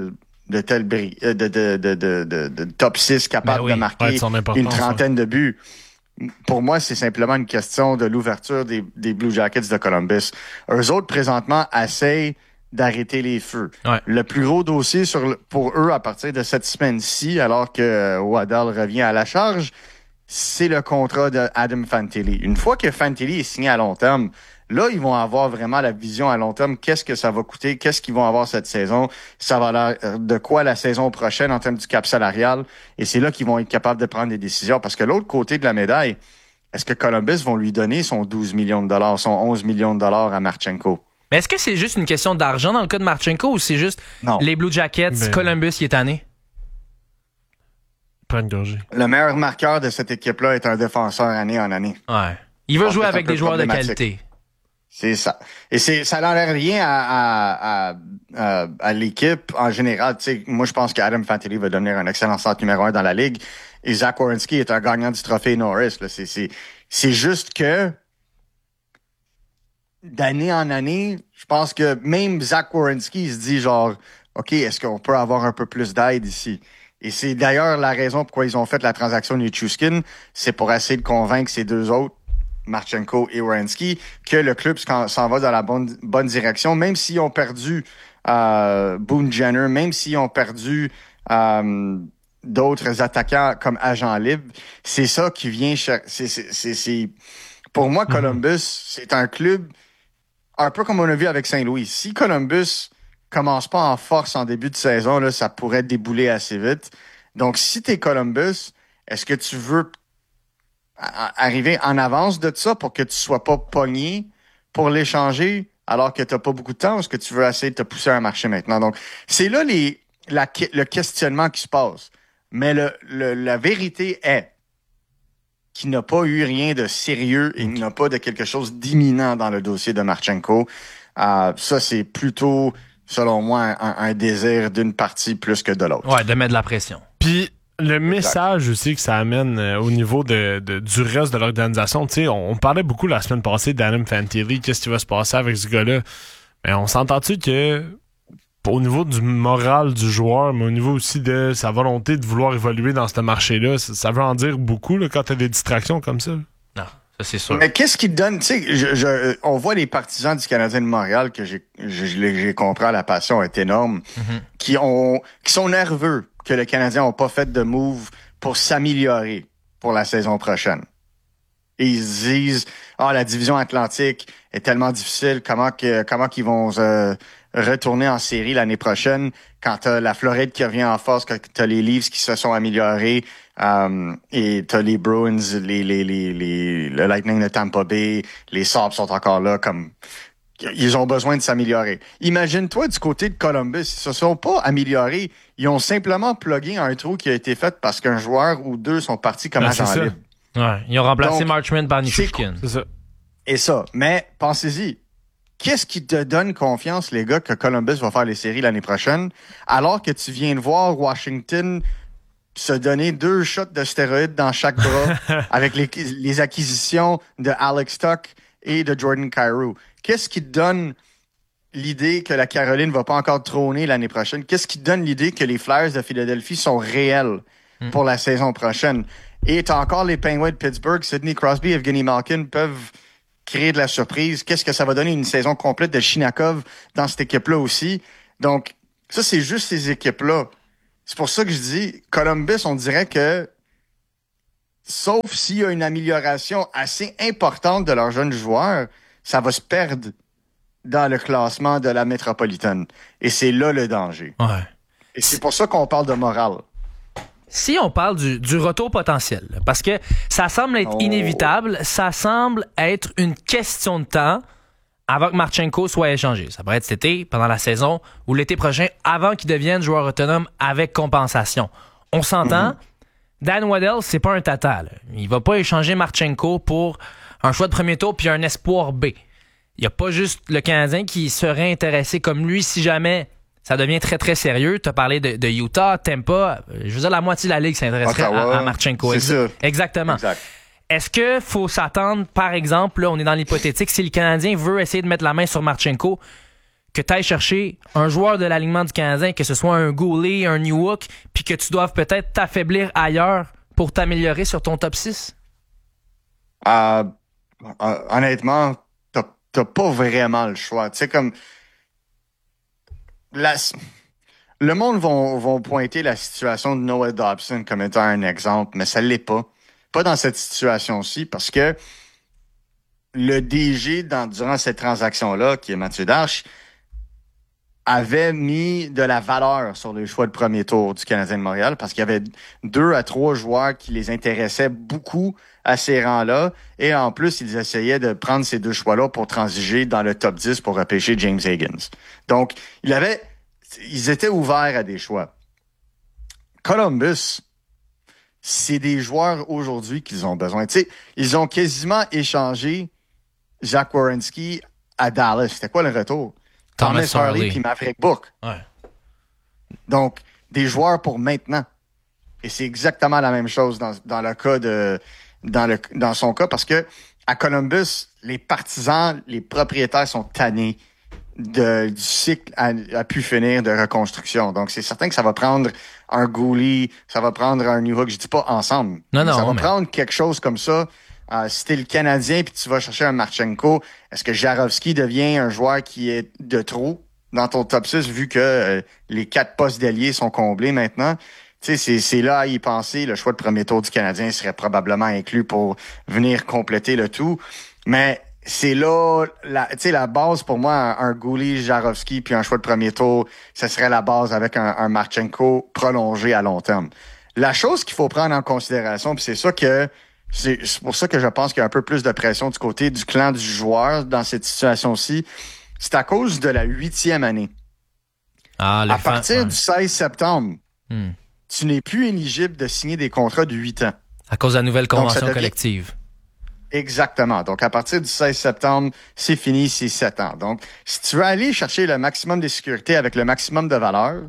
top 6 capable de marquer une trentaine de buts. Pour moi, c'est simplement une question de l'ouverture des Blue Jackets de Columbus. Eux autres, présentement, essayent d'arrêter les feux. Ouais. Le plus gros dossier pour eux, à partir de cette semaine-ci, alors que Waddell revient à la charge, c'est le contrat de Adam Fantilli. Une fois que Fantilli est signé à long terme, là, ils vont avoir vraiment la vision à long terme. Qu'est-ce que ça va coûter? Qu'est-ce qu'ils vont avoir cette saison? Ça va l'air de quoi la saison prochaine en termes du cap salarial? Et c'est là qu'ils vont être capables de prendre des décisions. Parce que l'autre côté de la médaille, est-ce que Columbus vont lui donner son 12 millions de dollars, son 11 millions de dollars à Marchenko? Mais est-ce que c'est juste une question d'argent dans le cas de Marchenko ou c'est juste les Blue Jackets, Columbus qui est tanné? Pas une gorgée. Le meilleur marqueur de cette équipe-là est un défenseur année en année. Ouais. Il veut jouer avec des joueurs de qualité. C'est ça. Et ça n'enlève rien à l'équipe en général. Tu sais, moi, je pense qu'Adam Fantilli va devenir un excellent centre numéro 1 dans la Ligue. Et Zach Werenski est un gagnant du trophée Norris. Là. C'est juste que d'année en année, je pense que même Zach Werenski se dit genre, OK, est-ce qu'on peut avoir un peu plus d'aide ici? Et c'est d'ailleurs la raison pourquoi ils ont fait la transaction Nichushkin. C'est pour essayer de convaincre ces deux autres, Marchenko et Werenski, que le club s'en va dans la bonne direction, même s'ils ont perdu Boone Jenner, même s'ils ont perdu d'autres attaquants comme agent libre. C'est ça qui vient c'est pour moi, Columbus, c'est un club un peu comme on a vu avec Saint-Louis. Si Columbus commence pas en force en début de saison, là, ça pourrait débouler assez vite. Donc, si t'es Columbus, est-ce que tu veux arriver en avance de ça pour que tu sois pas pogné pour l'échanger alors que t'as pas beaucoup de temps, ou est-ce que tu veux essayer de te pousser à un marché maintenant? Donc, c'est là le questionnement qui se passe. Mais la vérité est qu'il n'a pas eu rien de sérieux et il n'a pas de quelque chose d'imminent dans le dossier de Marchenko. Ça, c'est plutôt, selon moi, un désir d'une partie plus que de l'autre. Ouais, de mettre de la pression. Puis, le message aussi que ça amène au niveau du reste de l'organisation, tu sais, on parlait beaucoup la semaine passée d'Adam Fantilli, qu'est-ce qui va se passer avec ce gars-là? Mais on s'entend-tu que au niveau du moral du joueur, mais au niveau aussi de sa volonté de vouloir évoluer dans ce marché-là, ça veut en dire beaucoup là, quand t'as des distractions comme ça? Non, ça c'est sûr. Mais qu'est-ce qui te donne, tu sais, on voit les partisans du Canadien de Montréal, que j'ai compris, la passion est énorme, qui sont nerveux que le Canadien n'a pas fait de move pour s'améliorer pour la saison prochaine. Et ils se disent, la division Atlantique est tellement difficile, comment qu'ils vont retourner en série l'année prochaine quand t'as la Floride qui revient en force, quand t'as les Leafs qui se sont améliorés, et t'as les Bruins, le Lightning de Tampa Bay, les Sabres sont encore là, comme Ils ont besoin de s'améliorer. Imagine-toi du côté de Columbus, ils se sont pas améliorés. Ils ont simplement plugué un trou qui a été fait parce qu'un joueur ou deux sont partis comme agent libre. Ouais, ils ont remplacé Marchment par Nichushkin. C'est ça. Et ça. Mais pensez-y. Qu'est-ce qui te donne confiance, les gars, que Columbus va faire les séries l'année prochaine, alors que tu viens de voir Washington se donner 2 shots de stéroïdes dans chaque bras avec les acquisitions de Alex Tuch et de Jordan Kyrou? Qu'est-ce qui te donne l'idée que la Caroline va pas encore trôner l'année prochaine? Qu'est-ce qui te donne l'idée que les Flyers de Philadelphie sont réels pour la saison prochaine? Et t'as encore les Penguins de Pittsburgh, Sidney Crosby et Evgeny Malkin peuvent créer de la surprise. Qu'est-ce que ça va donner une saison complète de Shinakov dans cette équipe-là aussi? Donc, ça, c'est juste ces équipes-là. C'est pour ça que je dis, Columbus, on dirait que, sauf s'il y a une amélioration assez importante de leurs jeunes joueurs, ça va se perdre dans le classement de la métropolitaine. Et c'est là le danger. Ouais. Et c'est pour ça qu'on parle de morale. Si on parle du retour potentiel, parce que ça semble être inévitable, ça semble être une question de temps avant que Marchenko soit échangé. Ça pourrait être cet été, pendant la saison, ou l'été prochain, avant qu'il devienne joueur autonome avec compensation. On s'entend, Dan Waddell, c'est pas un tata. Là. Il va pas échanger Marchenko pour un choix de premier tour puis un espoir B. Il n'y a pas juste le Canadien qui serait intéressé comme lui si jamais... Ça devient très, très sérieux. Tu as parlé de Utah, Tampa. Je veux dire, la moitié de la Ligue s'intéresserait à Marchenko. C'est ça. Exactement. Exact. Est-ce qu'il faut s'attendre, par exemple, là, on est dans l'hypothétique, si le Canadien veut essayer de mettre la main sur Marchenko, que tu ailles chercher un joueur de l'alignement du Canadien, que ce soit un Goulet, un Newhook, puis que tu doives peut-être t'affaiblir ailleurs pour t'améliorer sur ton top 6? Honnêtement, t'as pas vraiment le choix. Tu sais, comme... Le monde vont pointer la situation de Noah Dobson comme étant un exemple, mais ça l'est pas. Pas dans cette situation-ci, parce que le DG, durant cette transaction-là, qui est Mathieu Darche, avait mis de la valeur sur les choix de premier tour du Canadien de Montréal, parce qu'il y avait 2 à 3 joueurs qui les intéressaient beaucoup à ces rangs-là, et en plus, ils essayaient de prendre ces 2 choix-là pour transiger dans le top 10 pour repêcher James Higgins. Donc, ils étaient ouverts à des choix. Columbus, c'est des joueurs aujourd'hui qu'ils ont besoin. Tu sais, ils ont quasiment échangé Zach Werenski à Dallas. C'était quoi le retour? Thomas Harley puis Maverick Book. Ouais. Donc, des joueurs pour maintenant. Et c'est exactement la même chose dans le cas dans son cas, parce que à Columbus, les partisans, les propriétaires sont tannés du cycle à pu finir de reconstruction. Donc, c'est certain que ça va prendre un Goulet, ça va prendre un Newhook, je dis pas ensemble. Ça va prendre quelque chose comme ça. Si t'es le Canadien puis tu vas chercher un Marchenko, est-ce que Jarowski devient un joueur qui est de trop dans ton top 6 vu que les 4 postes d'ailier sont comblés maintenant? Tu sais, c'est là à y penser. Le choix de premier tour du Canadien serait probablement inclus pour venir compléter le tout. Mais c'est là, la base pour moi, un Goulet, Jarowski puis un choix de premier tour, ce serait la base avec un Marchenko prolongé à long terme. La chose qu'il faut prendre en considération, puis c'est pour ça que je pense qu'il y a un peu plus de pression du côté du clan du joueur dans cette situation-ci, c'est à cause de la 8e année. À partir du 16 septembre, tu n'es plus éligible de signer des contrats de 8 ans. À cause de la nouvelle convention collective. Exactement. Donc, à partir du 16 septembre, c'est fini, c'est 7 ans. Donc, si tu veux aller chercher le maximum de sécurité avec le maximum de valeur,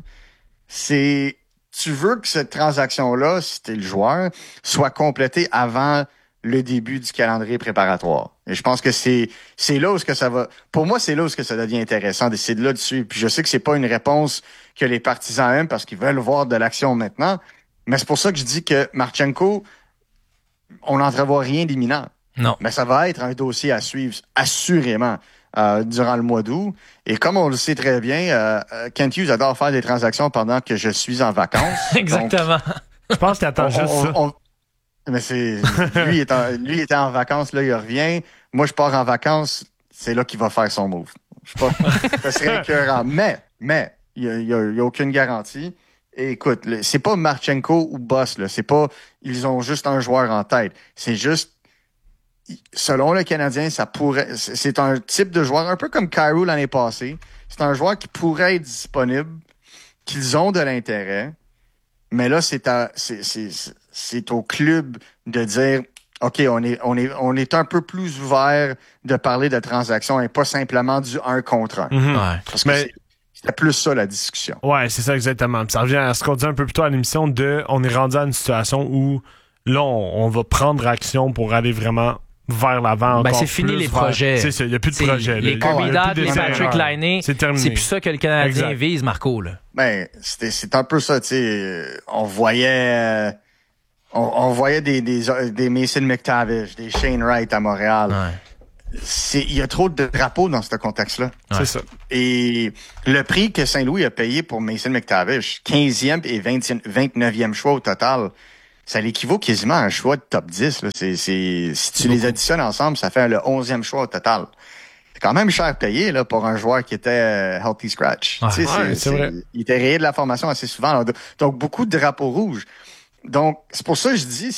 tu veux que cette transaction-là, si t'es le joueur, soit complétée avant le début du calendrier préparatoire. Et je pense que c'est là où ça va... Pour moi, c'est là où ça devient intéressant d'essayer de là dessus. Puis je sais que c'est pas une réponse que les partisans aiment parce qu'ils veulent voir de l'action maintenant. Mais c'est pour ça que je dis que Marchenko, on n'entrevoit rien d'imminent. Non. Mais ça va être un dossier à suivre, assurément, durant le mois d'août. Et comme on le sait très bien, Kent Hughes adore faire des transactions pendant que je suis en vacances. Exactement. Donc, je pense qu'il attend juste ça. Mais lui était en vacances, là, il revient. Moi, je pars en vacances, c'est là qu'il va faire son move. Je sais pas, ça serait écœurant. Mais, il y a aucune garantie. Et écoute, c'est pas Marchenko ou Boss, là. C'est pas, ils ont juste un joueur en tête. C'est juste, selon le Canadien, c'est un type de joueur, un peu comme Kyrou l'année passée. C'est un joueur qui pourrait être disponible, qu'ils ont de l'intérêt. Mais là, c'est au club de dire, OK, on est un peu plus ouvert de parler de transactions et pas simplement du 1 contre 1. Mm-hmm. Parce que c'était plus ça, la discussion. Ouais, c'est ça exactement. Puis ça revient à ce qu'on disait un peu plus tôt à l'émission on est rendu à une situation où là, on va prendre action pour aller vraiment vers l'avant. Ben, c'est fini les projets. C'est ça, il n'y a plus de projets. Les Kirby Dach, les Patrick Laine, c'est plus ça que le Canadien vise, Marco. Là. Ben, c'est un peu ça, tu sais. On voyait des Mason McTavish, des Shane Wright à Montréal. Ouais. Il y a trop de drapeaux dans ce contexte-là. Ouais. C'est ça. Et le prix que Saint-Louis a payé pour Mason McTavish, 15e et 29e choix au total, ça l'équivaut quasiment à un choix de top 10. Là. Si tu les additionnes ensemble, ça fait le 11e choix au total. C'est quand même cher payé là, pour un joueur qui était healthy scratch. Ouais, c'est vrai. Il était rayé de la formation assez souvent. Là. Donc, beaucoup de drapeaux rouges. Donc, c'est pour ça que je dis,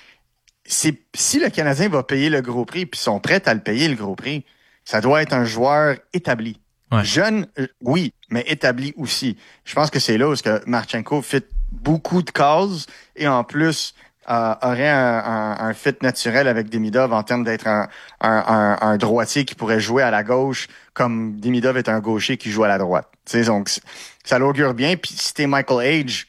si le Canadien va payer le gros prix, puis sont prêts à le payer le gros prix, ça doit être un joueur établi. Ouais. Jeune, oui, mais établi aussi. Je pense que c'est là où Marchenko fit beaucoup de cases et en plus aurait un fit naturel avec Demidov en termes d'être un droitier qui pourrait jouer à la gauche comme Demidov est un gaucher qui joue à la droite. T'sais, donc, ça l'augure bien. Puis si t'es Michael Age,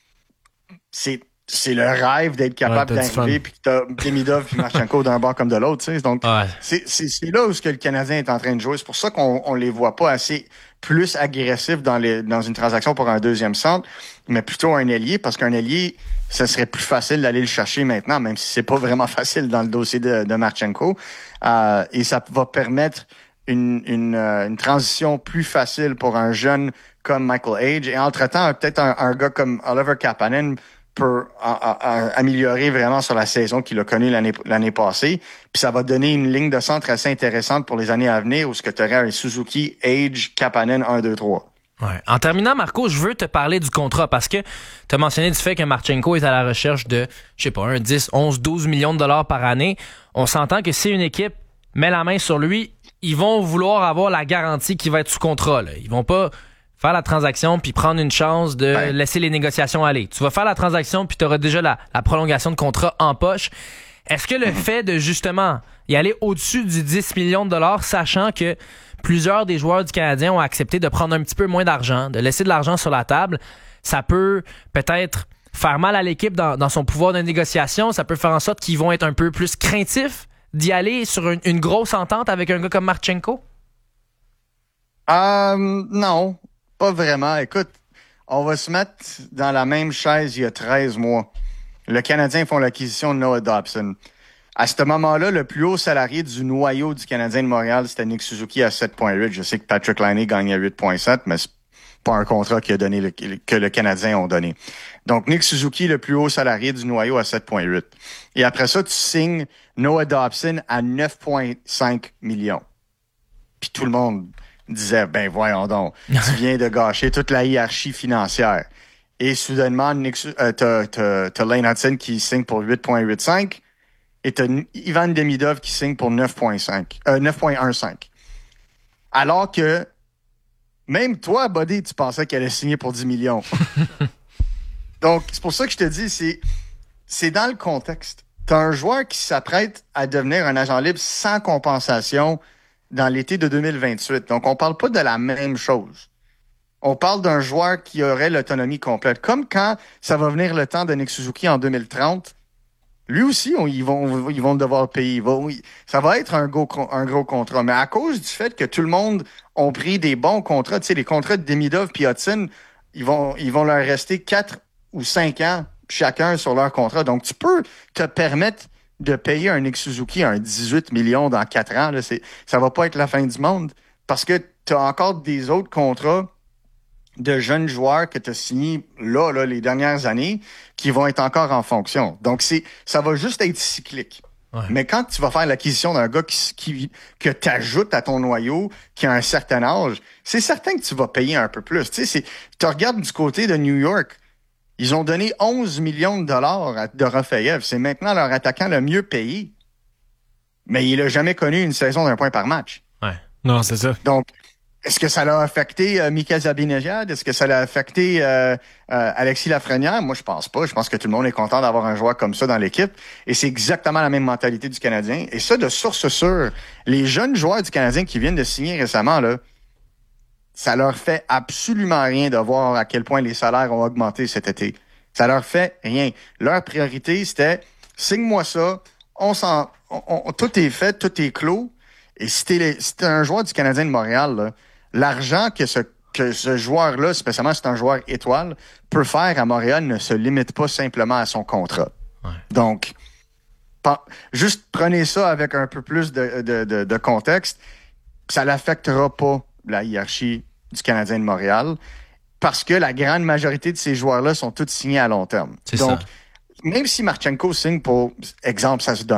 c'est le rêve d'être capable d'arriver puis que t'as Demidov puis Marchenko d'un bord comme de l'autre, tu sais. Donc, c'est là où le Canadien est en train de jouer. C'est pour ça qu'on les voit pas assez plus agressifs dans une transaction pour un deuxième centre, mais plutôt un ailier, parce qu'un ailier, ça serait plus facile d'aller le chercher maintenant, même si c'est pas vraiment facile dans le dossier de Marchenko. Et ça va permettre une transition plus facile pour un jeune comme Michael Age. Et entre-temps, peut-être un gars comme Oliver Kapanen peut améliorer vraiment sur la saison qu'il a connue l'année passée. Puis ça va donner une ligne de centre assez intéressante pour les années à venir où ce que tu aurais un Suzuki, Age, Kapanen 1, 2, 3. Ouais. En terminant, Marco, je veux te parler du contrat parce que tu as mentionné du fait que Marchenko est à la recherche de, je sais pas, 10, 11, 12 millions de dollars par année. On s'entend que si une équipe met la main sur lui, ils vont vouloir avoir la garantie qu'il va être sous contrat. Là. Ils vont pas faire la transaction puis prendre une chance de laisser les négociations aller. Tu vas faire la transaction puis tu auras déjà la prolongation de contrat en poche. Est-ce que le fait de justement y aller au-dessus du 10 millions de dollars, sachant que plusieurs des joueurs du Canadien ont accepté de prendre un petit peu moins d'argent, de laisser de l'argent sur la table, ça peut peut-être faire mal à l'équipe dans son pouvoir de négociation, ça peut faire en sorte qu'ils vont être un peu plus craintifs d'y aller sur une grosse entente avec un gars comme Marchenko? Non. Pas vraiment. Écoute, on va se mettre dans la même chaise il y a 13 mois. Le Canadien font l'acquisition de Noah Dobson. À ce moment-là, le plus haut salarié du noyau du Canadien de Montréal, c'était Nick Suzuki à 7,8. Je sais que Patrick Laine gagnait 8,7, mais c'est pas un contrat que le Canadien ont donné. Donc, Nick Suzuki, le plus haut salarié du noyau à 7,8. Et après ça, tu signes Noah Dobson à 9,5 millions. Puis tout le monde disait, ben voyons donc, tu viens de gâcher toute la hiérarchie financière. Et soudainement, t'as Lane Hudson qui signe pour 8,85 et t'as Ivan Demidov qui signe pour 9,15. Alors que même toi, Buddy, tu pensais qu'elle allait signer pour 10 millions. Donc, c'est pour ça que je te dis, c'est dans le contexte. T'as un joueur qui s'apprête à devenir un agent libre sans compensation dans l'été de 2028. Donc, on parle pas de la même chose. On parle d'un joueur qui aurait l'autonomie complète. Comme quand ça va venir le temps de Nick Suzuki en 2030, lui aussi, ils vont devoir payer. Ça va être un gros contrat. Mais à cause du fait que tout le monde ont pris des bons contrats, tu sais, les contrats de Demidov et Hudson, ils vont leur rester 4 ou 5 ans chacun sur leur contrat. Donc, tu peux te permettre de payer un Nick Suzuki un 18 millions dans 4 ans, là, ça va pas être la fin du monde parce que tu as encore des autres contrats de jeunes joueurs que tu as signés là, les dernières années qui vont être encore en fonction. Donc, ça va juste être cyclique. Ouais. Mais quand tu vas faire l'acquisition d'un gars que tu ajoutes à ton noyau, qui a un certain âge, c'est certain que tu vas payer un peu plus. Tu sais, tu regardes du côté de New York, ils ont donné 11 millions de dollars à Dorofeyev. C'est maintenant leur attaquant le mieux payé. mais il a jamais connu une saison d'1 point par match. Ouais. Non, c'est ça. Donc, est-ce que ça l'a affecté Mika Zibanejad? Est-ce que ça l'a affecté Alexis Lafrenière? Moi, je pense pas. Je pense que tout le monde est content d'avoir un joueur comme ça dans l'équipe. Et c'est exactement la même mentalité du Canadien. Et ça, de source sûre, les jeunes joueurs du Canadien qui viennent de signer récemment, là, ça leur fait absolument rien de voir à quel point les salaires ont augmenté cet été. Ça leur fait rien. Leur priorité, c'était signe-moi ça, tout est fait, tout est clos. Et si t'es un joueur du Canadien de Montréal, là, l'argent que ce joueur-là, spécialement si c'est un joueur étoile, peut faire à Montréal ne se limite pas simplement à son contrat. Ouais. Donc, juste prenez ça avec un peu plus de contexte. Ça n'affectera pas la hiérarchie du Canadien de Montréal parce que la grande majorité de ces joueurs-là sont tous signés à long terme. Donc, même si Marchenko signe pour, exemple, ça se donne,